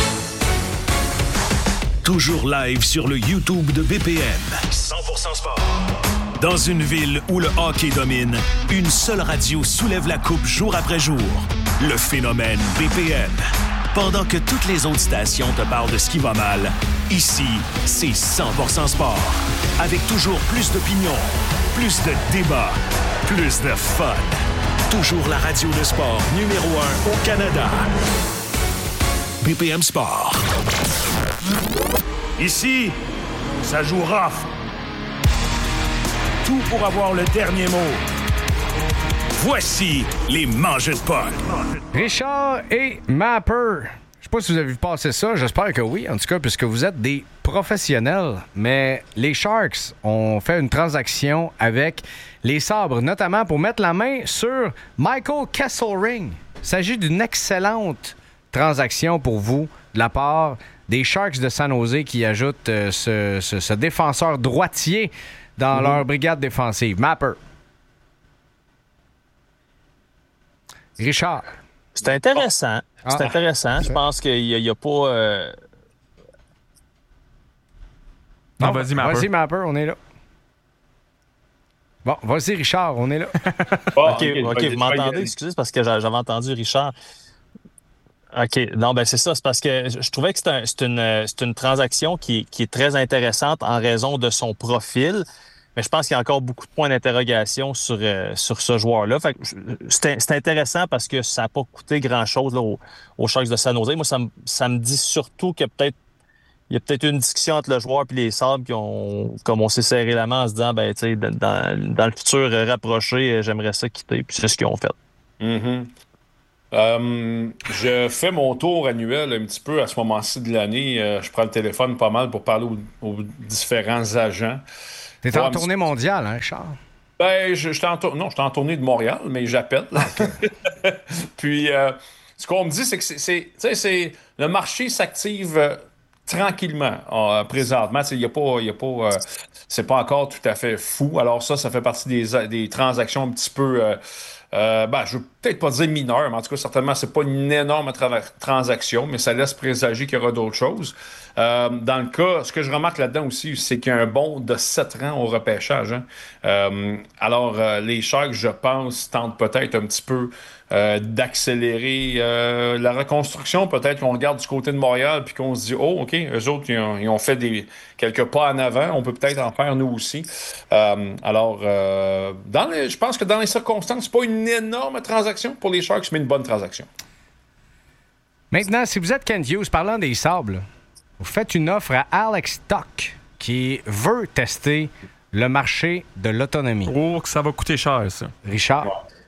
Toujours live sur le YouTube de B P M. cent pour cent sport. Dans une ville où le hockey domine, une seule radio soulève la coupe jour après jour. Le phénomène B P M. Pendant que toutes les autres stations te parlent de ce qui va mal, ici, c'est cent pour cent sport. Avec toujours plus d'opinions, plus de débats, plus de fun. Toujours la radio de sport numéro un au Canada. B P M Sport. Ici, ça joue rough. Tout pour avoir le dernier mot. Voici les mangeux de Paul. Richard et Mapper. Je sais pas si vous avez vu passer ça. J'espère que oui, en tout cas, puisque vous êtes des professionnels. Mais les Sharks ont fait une transaction avec les Sabres, notamment pour mettre la main sur Michael Kesselring. Il s'agit d'une excellente transaction pour vous de la part des Sharks de San Jose qui ajoutent euh, ce, ce, ce défenseur droitier dans mmh. leur brigade défensive. Mapper. Richard. C'est intéressant. Ah. C'est intéressant. Je pense qu'il n'y a, a pas... Euh... Non, non, vas-y, Mapper. Vas-y, Mapper, on est là. Bon, vas-y, Richard, on est là. oh, OK, okay, okay vous m'entendez? Excusez, parce que j'avais entendu Richard. OK. Non, ben c'est ça. C'est parce que je trouvais que c'est, un, c'est, une, c'est une transaction qui, qui est très intéressante en raison de son profil. Mais je pense qu'il y a encore beaucoup de points d'interrogation sur, euh, sur ce joueur-là. Fait que c'est, c'est intéressant parce que ça n'a pas coûté grand-chose là, aux, aux Sharks de San Jose. Moi, ça me, ça me dit surtout qu'il y a peut-être il y a peut-être une discussion entre le joueur et les Sabres qui ont, comme on s'est serré la main en se disant, ben, tu sais, dans, dans le futur rapproché, j'aimerais ça quitter. Puis c'est ce qu'ils ont fait. Mm-hmm. Euh, je fais mon tour annuel un petit peu à ce moment-ci de l'année. Euh, je prends le téléphone pas mal pour parler aux, aux différents agents. T'es en tournée mondiale, hein, Charles? Ben, je, je en tour... non, je suis en tournée de Montréal, mais j'appelle. Puis, euh, ce qu'on me dit, c'est que c'est, c'est, c'est le marché s'active euh, tranquillement euh, présentement. Il y a pas, y a pas, euh, c'est pas encore tout à fait fou. Alors ça, ça fait partie des, des transactions un petit peu. Euh, Euh, ben, je veux peut-être pas dire mineur, mais en tout cas, certainement, c'est pas une énorme tra- transaction, mais ça laisse présager qu'il y aura d'autres choses. Euh, dans le cas, ce que je remarque là-dedans aussi, c'est qu'il y a un bond de sept rangs au repêchage. Hein. Euh, alors, euh, les Sharks, je pense, tentent peut-être un petit peu euh, d'accélérer euh, la reconstruction. Peut-être qu'on regarde du côté de Montréal puis qu'on se dit, oh, OK, eux autres, ils ont, ils ont fait des, quelques pas en avant. On peut peut-être en faire nous aussi. Euh, alors, euh, dans les, je pense que dans les circonstances, c'est pas une énorme transaction pour les Sharks, mais une bonne transaction. Maintenant, si vous êtes Kent Hughes, parlant des Sables, vous faites une offre à Alex Tuch qui veut tester le marché de l'autonomie. Oh, que ça va coûter cher, ça. Richard?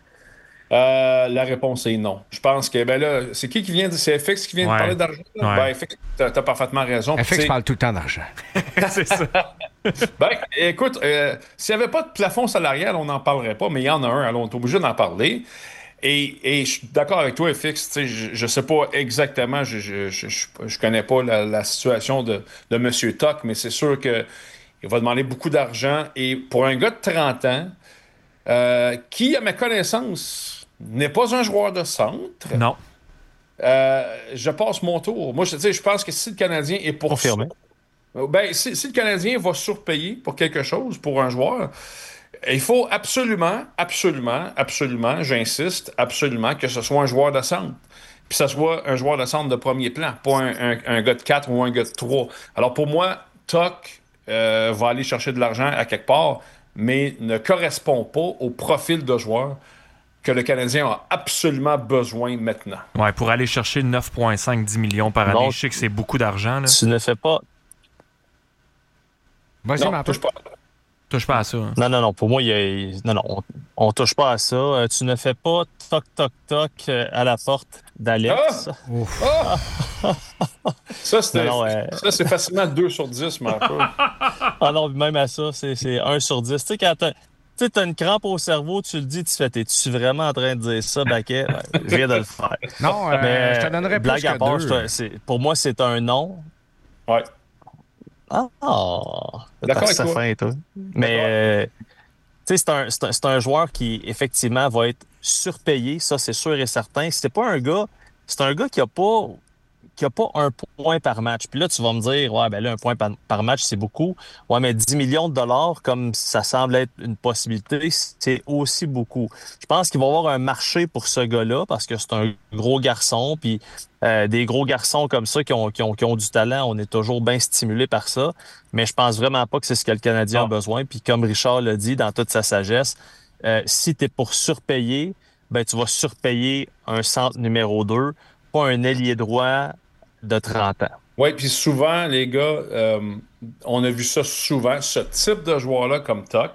Euh, la réponse est non. Je pense que, ben là, c'est qui qui vient de. C'est F X qui vient ouais. de parler d'argent? Ouais. Ben, F X, t'as, t'as parfaitement raison. F X parle tout le temps d'argent. C'est ça. Ben, écoute, euh, s'il n'y avait pas de plafond salarial, on n'en parlerait pas, mais il y en a un, alors on est obligé d'en parler. Et, et je suis d'accord avec toi, F X, je ne sais pas exactement, je je, je, je, je connais pas la, la situation de, de M. Tuch, mais c'est sûr qu'il va demander beaucoup d'argent. Et pour un gars de trente ans, euh, qui, à ma connaissance, n'est pas un joueur de centre, non. Euh, je passe mon tour. Moi, je, je pense que si le Canadien est pour Confirmé. ça, ben, si, si le Canadien va surpayer pour quelque chose, pour un joueur, il faut absolument, absolument, absolument, j'insiste, absolument que ce soit un joueur de centre. Puis que ce soit un joueur de centre de premier plan, pas un, un, un gars de quatre ou un gars de trois. Alors pour moi, Tuch euh, va aller chercher de l'argent à quelque part, mais ne correspond pas au profil de joueur que le Canadien a absolument besoin maintenant. Ouais, pour aller chercher neuf virgule cinq à dix millions par année, Donc, je sais que c'est beaucoup d'argent. Là. Tu ne fais pas... Vas-y, Non, ma touche pas. Touche pas à ça. Hein. Non, non, non. Pour moi, il y a... non, non, on, on touche pas à ça. Euh, tu ne fais pas toc, toc, toc euh, à la porte d'Alex. Ah! Ah! Ça, c'était, Non, non, euh, ça, c'est facilement deux sur dix, mais un peu. Ah non, même à ça, c'est, c'est un sur dix. Tu sais, quand t'as, tu sais, t'as une crampe au cerveau, tu le dis, tu fais, t'es-tu vraiment en train de dire ça, Baquet? Ben, je viens de le faire. Non, euh, Mais, je te donnerais plus blague que à part, deux. je te- c'est, pour moi, c'est un non. Ouais. Ah, D'accord avec ça toi. fin, toi. Mais, euh, tu sais, c'est un, c'est, un, c'est un joueur qui, effectivement, va être surpayé, ça, c'est sûr et certain. C'est pas un gars, c'est un gars qui a pas, qui a pas un point par match. Puis là, tu vas me dire, ouais, ben là, un point par, par match, c'est beaucoup. Ouais, mais dix millions de dollars, comme ça semble être une possibilité, c'est aussi beaucoup. Je pense qu'il va y avoir un marché pour ce gars-là parce que c'est un gros garçon. Puis euh, des gros garçons comme ça qui ont, qui, ont, qui ont du talent, on est toujours bien stimulé par ça. Mais je pense vraiment pas que c'est ce que le Canadien a besoin. Puis comme Richard l'a dit dans toute sa sagesse, euh, si tu es pour surpayer, ben tu vas surpayer un centre numéro deux, pas un ailier droit de trente ans. Oui, puis souvent, les gars, euh, on a vu ça souvent, ce type de joueur-là comme Tuch,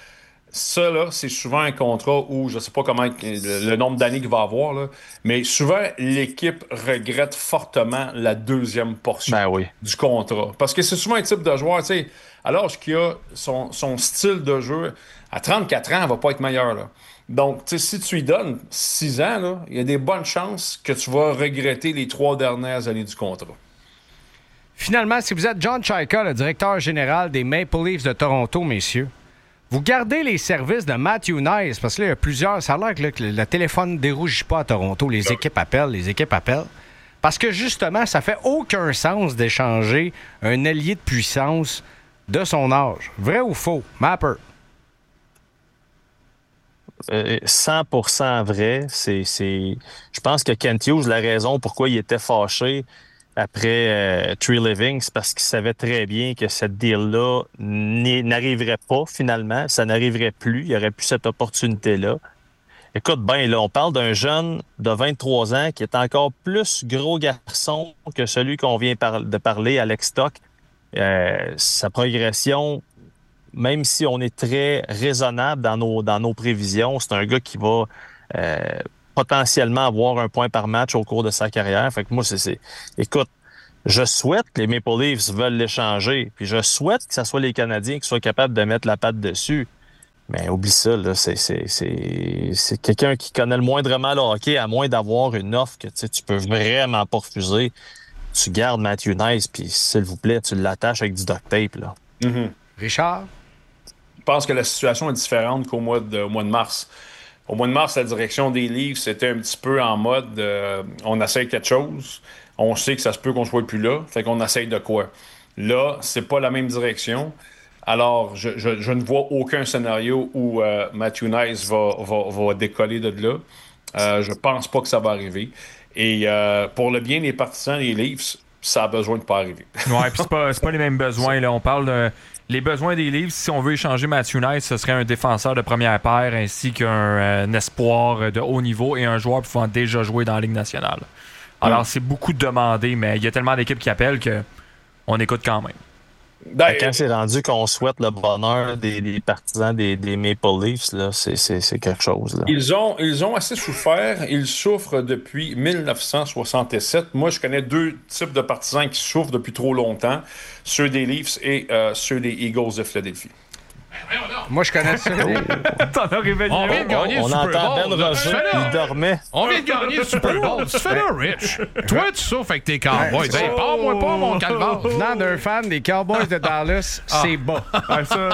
ça, là, c'est souvent un contrat où, je ne sais pas comment le, le nombre d'années qu'il va avoir, là, mais souvent, l'équipe regrette fortement la deuxième portion Ben oui. du contrat. Parce que c'est souvent un type de joueur, tu sais, alors qu'il a son, son style de jeu, à trente-quatre ans, il ne va pas être meilleur, là. Donc, tu sais, si tu lui donnes six ans, là, il y a des bonnes chances que tu vas regretter les trois dernières années du contrat. Finalement, si vous êtes John Chaika, le directeur général des Maple Leafs de Toronto, messieurs, vous gardez les services de Matthew Nice, parce que là, il y a plusieurs... Ça a l'air que, là, que le téléphone ne dérougit pas à Toronto. Les équipes appellent, les équipes appellent. Parce que, justement, ça fait aucun sens d'échanger un allié de puissance de son âge. Vrai ou faux? Mapper. Euh, cent pour cent vrai. C'est, c'est... Je pense que Kent Hughes, la raison pourquoi il était fâché, après euh, Tree Living, c'est parce qu'il savait très bien que cette deal-là n'arriverait pas finalement. Ça n'arriverait plus. Il n'y aurait plus cette opportunité-là. Écoute, ben là, on parle d'un jeune de vingt-trois ans qui est encore plus gros garçon que celui qu'on vient par- de parler, Alex Stock. Euh, sa progression, même si on est très raisonnable dans nos, dans nos prévisions, c'est un gars qui va euh, potentiellement avoir un point par match au cours de sa carrière. Fait que moi, c'est... c'est... Écoute, je souhaite que les Maple Leafs veulent l'échanger, puis je souhaite que ce soit les Canadiens qui soient capables de mettre la patte dessus. Mais oublie ça, là, c'est, c'est, c'est, c'est quelqu'un qui connaît le moindrement le hockey, à moins d'avoir une offre que tu peux vraiment pas refuser. Tu gardes Matthew Nice, puis s'il vous plaît, tu l'attaches avec du duct tape. Là. Mm-hmm. Richard? Je pense que la situation est différente qu'au mois de, au mois de mars. Au mois de mars, la direction des Leafs c'était un petit peu en mode euh, on essaye quelque chose, on sait que ça se peut qu'on soit plus là, fait qu'on essaye de quoi. Là, c'est pas la même direction. Alors, je, je, je ne vois aucun scénario où euh, Matthew Nice va, va, va décoller de là. Euh, je pense pas que ça va arriver. Et euh, pour le bien des partisans des Leafs, ça a besoin de pas arriver. Ouais, puis c'est pas, c'est pas les mêmes besoins. Là. On parle de... Les besoins des Leafs, si on veut échanger Matthew Nice, ce serait un défenseur de première paire ainsi qu'un euh, un espoir de haut niveau et un joueur pouvant déjà jouer dans la Ligue nationale. Alors, mm. c'est beaucoup demandé, mais il y a tellement d'équipes qui appellent qu'on écoute quand même. Ben, quand c'est rendu qu'on souhaite le bonheur des, des partisans des, des Maple Leafs, là, c'est, c'est, c'est quelque chose. Là. Ils ont, ils ont assez souffert. Ils souffrent depuis dix-neuf cent soixante-sept. Moi, je connais deux types de partisans qui souffrent depuis trop longtemps. Ceux des Leafs et euh, ceux des Eagles de Philadelphie. Moi, je connais ça. T'en as réveillé. On vient de gagner on le Super entend Bowl. Ben Roger, il dormait. On vient de gagner le Super Bowl. Tu fais là, Rich. Toi, tu souffres avec tes Cowboys. Hey, parle-moi pas, mon calvaire. Venant d'un fan des Cowboys de Dallas, ah. c'est bas. Ah, ça.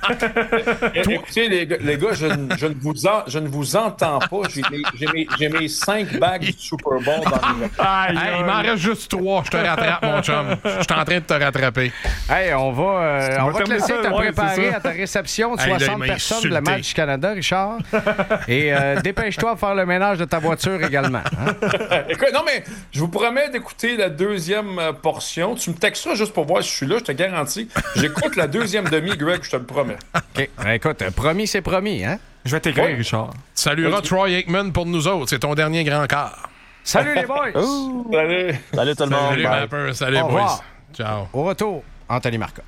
Écoutez, les, les gars, je, je, ne vous en, je ne vous entends pas. J'ai mes, j'ai mes, j'ai mes cinq bagues du Super Bowl dans les Aïe, hey, il m'en reste juste trois. Je te rattrape, mon chum. Je suis en train de te rattraper. Hey, on va, euh, on va te laisser te ouais, préparer à ta réception de hey, soixante là, personnes insulté. de le match du Canada, Richard. Et euh, dépêche-toi de faire le ménage de ta voiture également. Hein? Écoute, non, mais je vous promets d'écouter la deuxième euh, portion. Tu me texteras juste pour voir si je suis là, je te garantis. J'écoute la deuxième demi, Greg, je te le promets. OK. Ben, écoute, promis, c'est promis, hein? Je vais t'écrire, Ouais. Richard. Tu salueras okay. Troy Aikman pour nous autres. C'est ton dernier grand quart. Salut les boys! Salut! Salut tout le monde! Salut, Mapper. Salut, Au boys. revoir. Ciao. Au retour, Anthony Marcotte.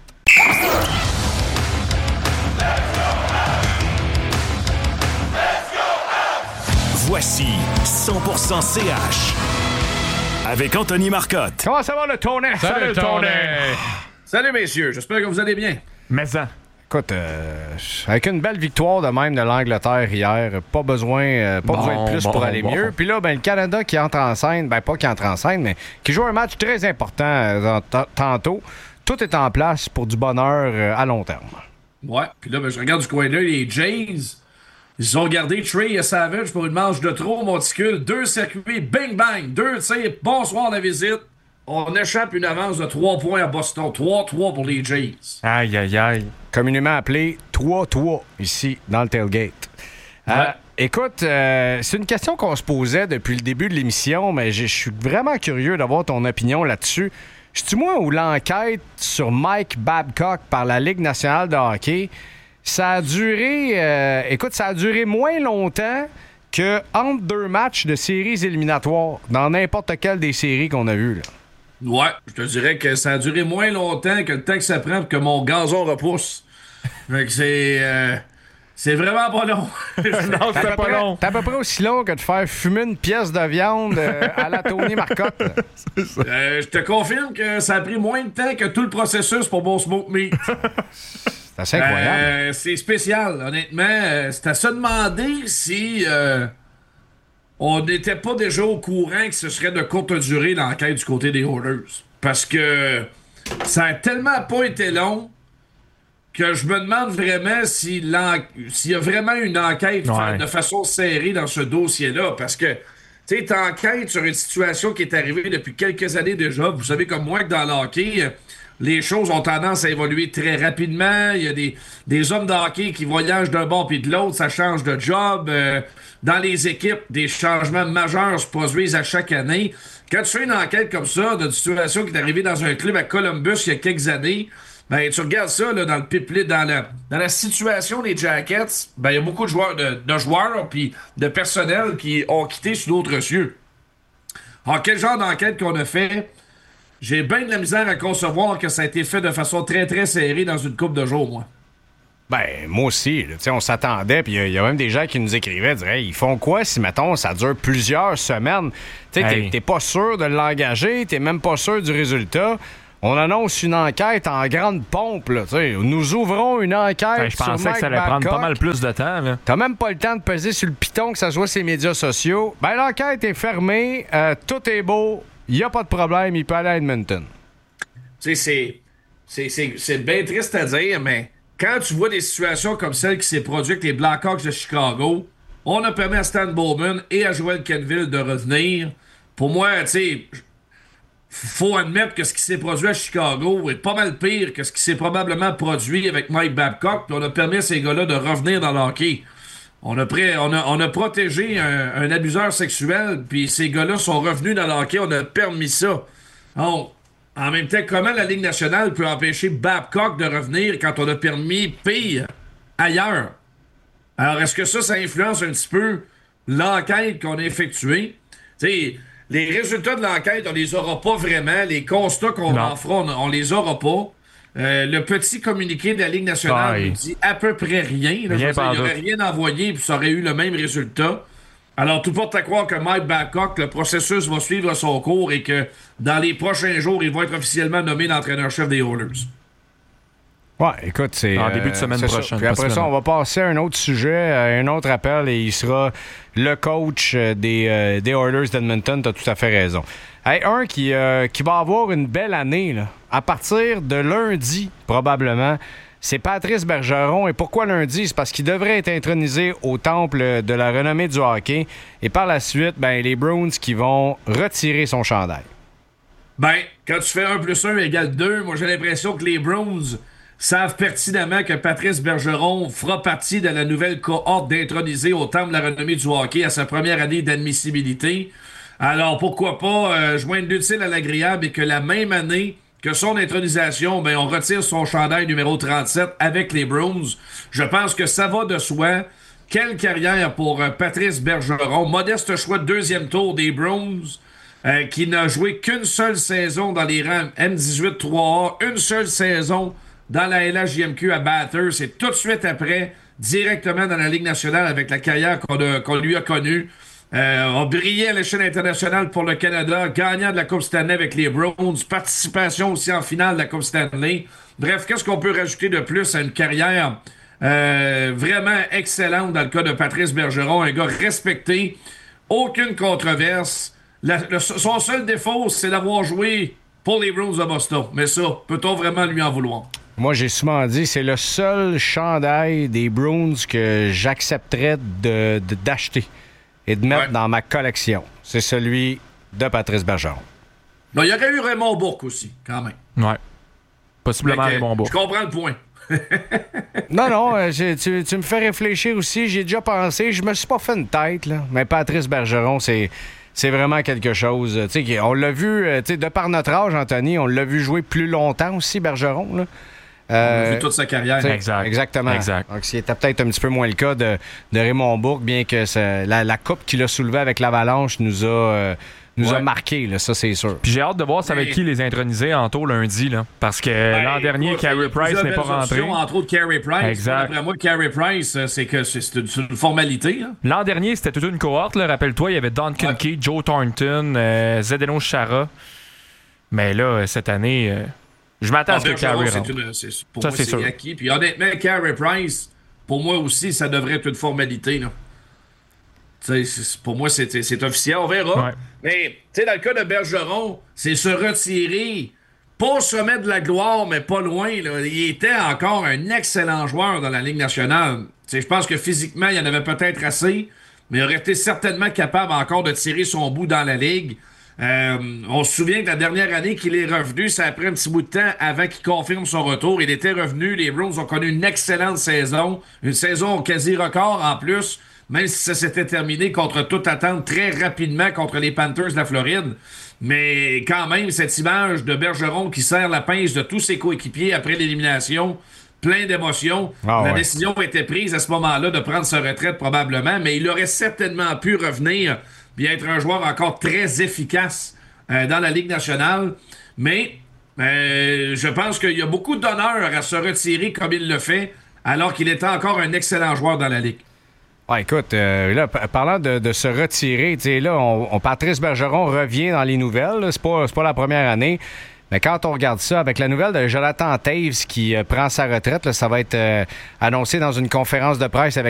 Voici cent pour cent C H avec Anthony Marcotte. Comment ça va le tonnerre? Salut, Tony! Salut messieurs, j'espère que vous allez bien. Mais ça. Écoute, euh, avec une belle victoire de même de l'Angleterre hier, pas besoin, euh, pas Bon, besoin de plus bon, pour aller bon. mieux. Puis là, ben, le Canada qui entre en scène, ben pas qui entre en scène, mais qui joue un match très important euh, t- tantôt. Tout est en place pour du bonheur euh, à long terme. Ouais, puis là, ben, je regarde du coin de l'œil les Jays. Ils ont gardé Trey et Savage pour une manche de trop, monticule. Deux circuits, bing bang, deux tirs, bonsoir la visite. On échappe une avance de trois points à Boston. trois trois pour les Jays. Aïe, aïe, aïe. Communément appelé trois trois ici dans le tailgate. Euh, Ouais. écoute, euh, c'est une question qu'on se posait depuis le début de l'émission, mais je suis vraiment curieux d'avoir ton opinion là-dessus. C'est-tu moi ou l'enquête sur Mike Babcock par la Ligue nationale de hockey, ça a duré, euh, écoute, ça a duré moins longtemps que entre deux matchs de séries éliminatoires dans n'importe quelle des séries qu'on a vues, là. Ouais, je te dirais que ça a duré moins longtemps que le temps que ça prend pour que mon gazon repousse. Fait que c'est... euh, c'est vraiment pas long. Non, C'est à c'était peu pas près- long. C'est à peu près aussi long que de faire fumer une pièce de viande euh, à la Tony Marcotte, là. Euh, je te confirme que ça a pris moins de temps que tout le processus pour mon smoke meat. C'est assez incroyable. Euh, c'est spécial, honnêtement. Euh, c'est à se demander si euh, on n'était pas déjà au courant que ce serait de courte durée l'enquête du côté des Oilers. Parce que ça a tellement pas été long que je me demande vraiment si l'en- s'il y a vraiment une enquête Ouais. fa- de façon serrée dans ce dossier-là. Parce que, tu sais, t'enquêtes sur une situation qui est arrivée depuis quelques années déjà. Vous savez comme moi que dans le hockey, euh, les choses ont tendance à évoluer très rapidement. Il y a des, des hommes de hockey qui voyagent d'un bord puis de l'autre, ça change de job. Euh, dans les équipes, des changements majeurs se produisent à chaque année. Quand tu fais une enquête comme ça, d'une situation qui est arrivée dans un club à Columbus il y a quelques années, ben tu regardes ça là, dans le pipeline, dans la, dans la situation des Jackets, ben il y a beaucoup de joueurs, de, de joueurs puis de personnel qui ont quitté sous d'autres cieux. Alors, quel genre d'enquête qu'on a fait? J'ai bien de la misère à concevoir que ça a été fait de façon très, très serrée dans une couple de jours, moi. Ben, moi aussi. Là, on s'attendait, puis il y, y a même des gens qui nous écrivaient, disaient, hey, ils font quoi si, mettons, ça dure plusieurs semaines? Tu sais, hey. t'es, t'es pas sûr de l'engager, t'es même pas sûr du résultat. On annonce une enquête en grande pompe, là, t'sais. Nous ouvrons une enquête. Ben, je sur pensais Mike que ça allait Babcock. prendre pas mal plus de temps. Là. T'as même pas le temps de peser sur le piton, que ça soit ses médias sociaux. Ben, l'enquête est fermée, euh, tout est beau, il y a pas de problème, il peut aller à Edmonton. Tu sais, c'est, c'est, c'est, c'est bien triste à dire, mais quand tu vois des situations comme celle qui s'est produite avec les Blackhawks de Chicago, on a permis à Stan Bowman et à Joel Kenville de revenir. Pour moi, tu sais, faut admettre que ce qui s'est produit à Chicago est pas mal pire que ce qui s'est probablement produit avec Mike Babcock, puis on a permis à ces gars-là de revenir dans le hockey. On a, pré- on a, on a protégé un, un abuseur sexuel, puis ces gars-là sont revenus dans le hockey, on a permis ça. Donc, en même temps, comment la Ligue nationale peut empêcher Babcock de revenir quand on a permis pire ailleurs? Alors, est-ce que ça, ça influence un petit peu l'enquête qu'on a effectuée? Tu sais, les résultats de l'enquête, on les aura pas vraiment. Les constats qu'on en fera, on, on les aura pas. Euh, le petit communiqué de la Ligue nationale Aïe. nous dit à peu près rien. Là, Rien dire, il n'y aurait rien envoyé puis ça aurait eu le même résultat. Alors, tout porte à croire que Mike Babcock, le processus va suivre son cours et que dans les prochains jours, il va être officiellement nommé l'entraîneur-chef des Oilers. Ouais, écoute, c'est... En début de semaine euh, prochaine. Ça. Puis après ça, on va passer à un autre sujet, à un autre appel, et il sera le coach des, euh, des Oilers d'Edmonton. T'as tout à fait raison. Hey, un qui, euh, qui va avoir une belle année, là, à partir de lundi, probablement, c'est Patrice Bergeron. Et pourquoi lundi? C'est parce qu'il devrait être intronisé au temple de la renommée du hockey. Et par la suite, ben, les Bruins qui vont retirer son chandail. Ben, quand tu fais un plus un égale deux, moi j'ai l'impression que les Bruins savent pertinemment que Patrice Bergeron fera partie de la nouvelle cohorte d'intronisés au temple de la renommée du hockey à sa première année d'admissibilité. Alors pourquoi pas euh, joindre l'utile à l'agréable et que la même année que son intronisation, ben, on retire son chandail numéro trente-sept avec les Bruins. Je pense que ça va de soi. Quelle carrière pour euh, Patrice Bergeron. Modeste choix de deuxième tour des Bruins, euh, qui n'a joué qu'une seule saison dans les rangs M dix-huit trois A, une seule saison dans la L H J M Q à Bathurst, et tout de suite après, directement dans la Ligue nationale avec la carrière qu'on, a, qu'on lui a connue. Euh, a brillé à l'échelle internationale pour le Canada, gagnant de la Coupe Stanley avec les Browns, participation aussi en finale de la Coupe Stanley. Bref, qu'est-ce qu'on peut rajouter de plus à une carrière euh, vraiment excellente dans le cas de Patrice Bergeron, un gars respecté, aucune controverse. La, le, son seul défaut, c'est d'avoir joué pour les Bruins de Boston. Mais ça, peut-on vraiment lui en vouloir? Moi, j'ai souvent dit, c'est le seul chandail des Bruins que j'accepterais de, de, d'acheter et de mettre ouais. dans ma collection. C'est celui de Patrice Bergeron. Non, il y aurait eu Raymond Bourque aussi, quand même. Ouais. Possiblement Raymond Bourque. Je comprends le point. non, non, euh, tu, tu me fais réfléchir aussi. J'ai déjà pensé. Je me suis pas fait une tête, là. Mais Patrice Bergeron, c'est... C'est vraiment quelque chose. T'sais, on l'a vu, t'sais, de par notre âge, Anthony, on l'a vu jouer plus longtemps aussi, Bergeron. Là. Euh, on a vu toute sa carrière. Exact. Exactement. Exact. Donc, c'était peut-être un petit peu moins le cas de, de Raymond Bourque, bien que ça, la, la coupe qu'il a soulevée avec l'Avalanche nous a, euh, nous ouais. a marqué, là, ça c'est sûr. Puis j'ai hâte de voir c'est avec qui les introniser en taux lundi, là, parce que ben, l'an dernier, Carey Price n'est pas rentré. Options, entre autres, Carey Price. Exact. Après moi, Carey Price, c'est que c'est, c'est, une, c'est une formalité. Hein. L'an dernier, c'était toute une cohorte. Là, rappelle-toi, il y avait Don Kincaid, ouais. Joe Thornton, euh, Zdeno Chara. Mais là, cette année, euh, je m'attends ah, à ce que Carey rentre. Une, c'est, pour ça, moi, c'est, c'est sûr. acquis. Puis honnêtement, Carey Price, pour moi aussi, ça devrait être une formalité. Là. C'est, pour moi, c'est, c'est officiel, on verra. Ouais. Mais, tu sais, dans le cas de Bergeron, c'est se retirer, pas au sommet de la gloire, mais pas loin. Là. Il était encore un excellent joueur dans la Ligue nationale. Je pense que physiquement, il y en avait peut-être assez, mais il aurait été certainement capable encore de tirer son bout dans la Ligue. Euh, on se souvient que la dernière année qu'il est revenu, ça a pris un petit bout de temps avant qu'il confirme son retour. Il était revenu, les Bruins ont connu une excellente saison, une saison quasi record en plus, même si ça s'était terminé contre toute attente très rapidement contre les Panthers de la Floride. Mais quand même, cette image de Bergeron qui serre la pince de tous ses coéquipiers après l'élimination, plein d'émotions. Ah la ouais. décision a été prise à ce moment-là de prendre sa retraite probablement, mais il aurait certainement pu revenir et être un joueur encore très efficace euh, dans la Ligue nationale. Mais euh, je pense qu'il y a beaucoup d'honneur à se retirer comme il le fait, alors qu'il était encore un excellent joueur dans la Ligue. Ouais, écoute, euh, là, p- parlant de, de se retirer, tu sais, là, on, on, Patrice Bergeron revient dans les nouvelles. Là. C'est pas, c'est pas la première année. Mais quand on regarde ça, avec la nouvelle de Jonathan Toews qui euh, prend sa retraite, là, ça va être euh, annoncé dans une conférence de presse avec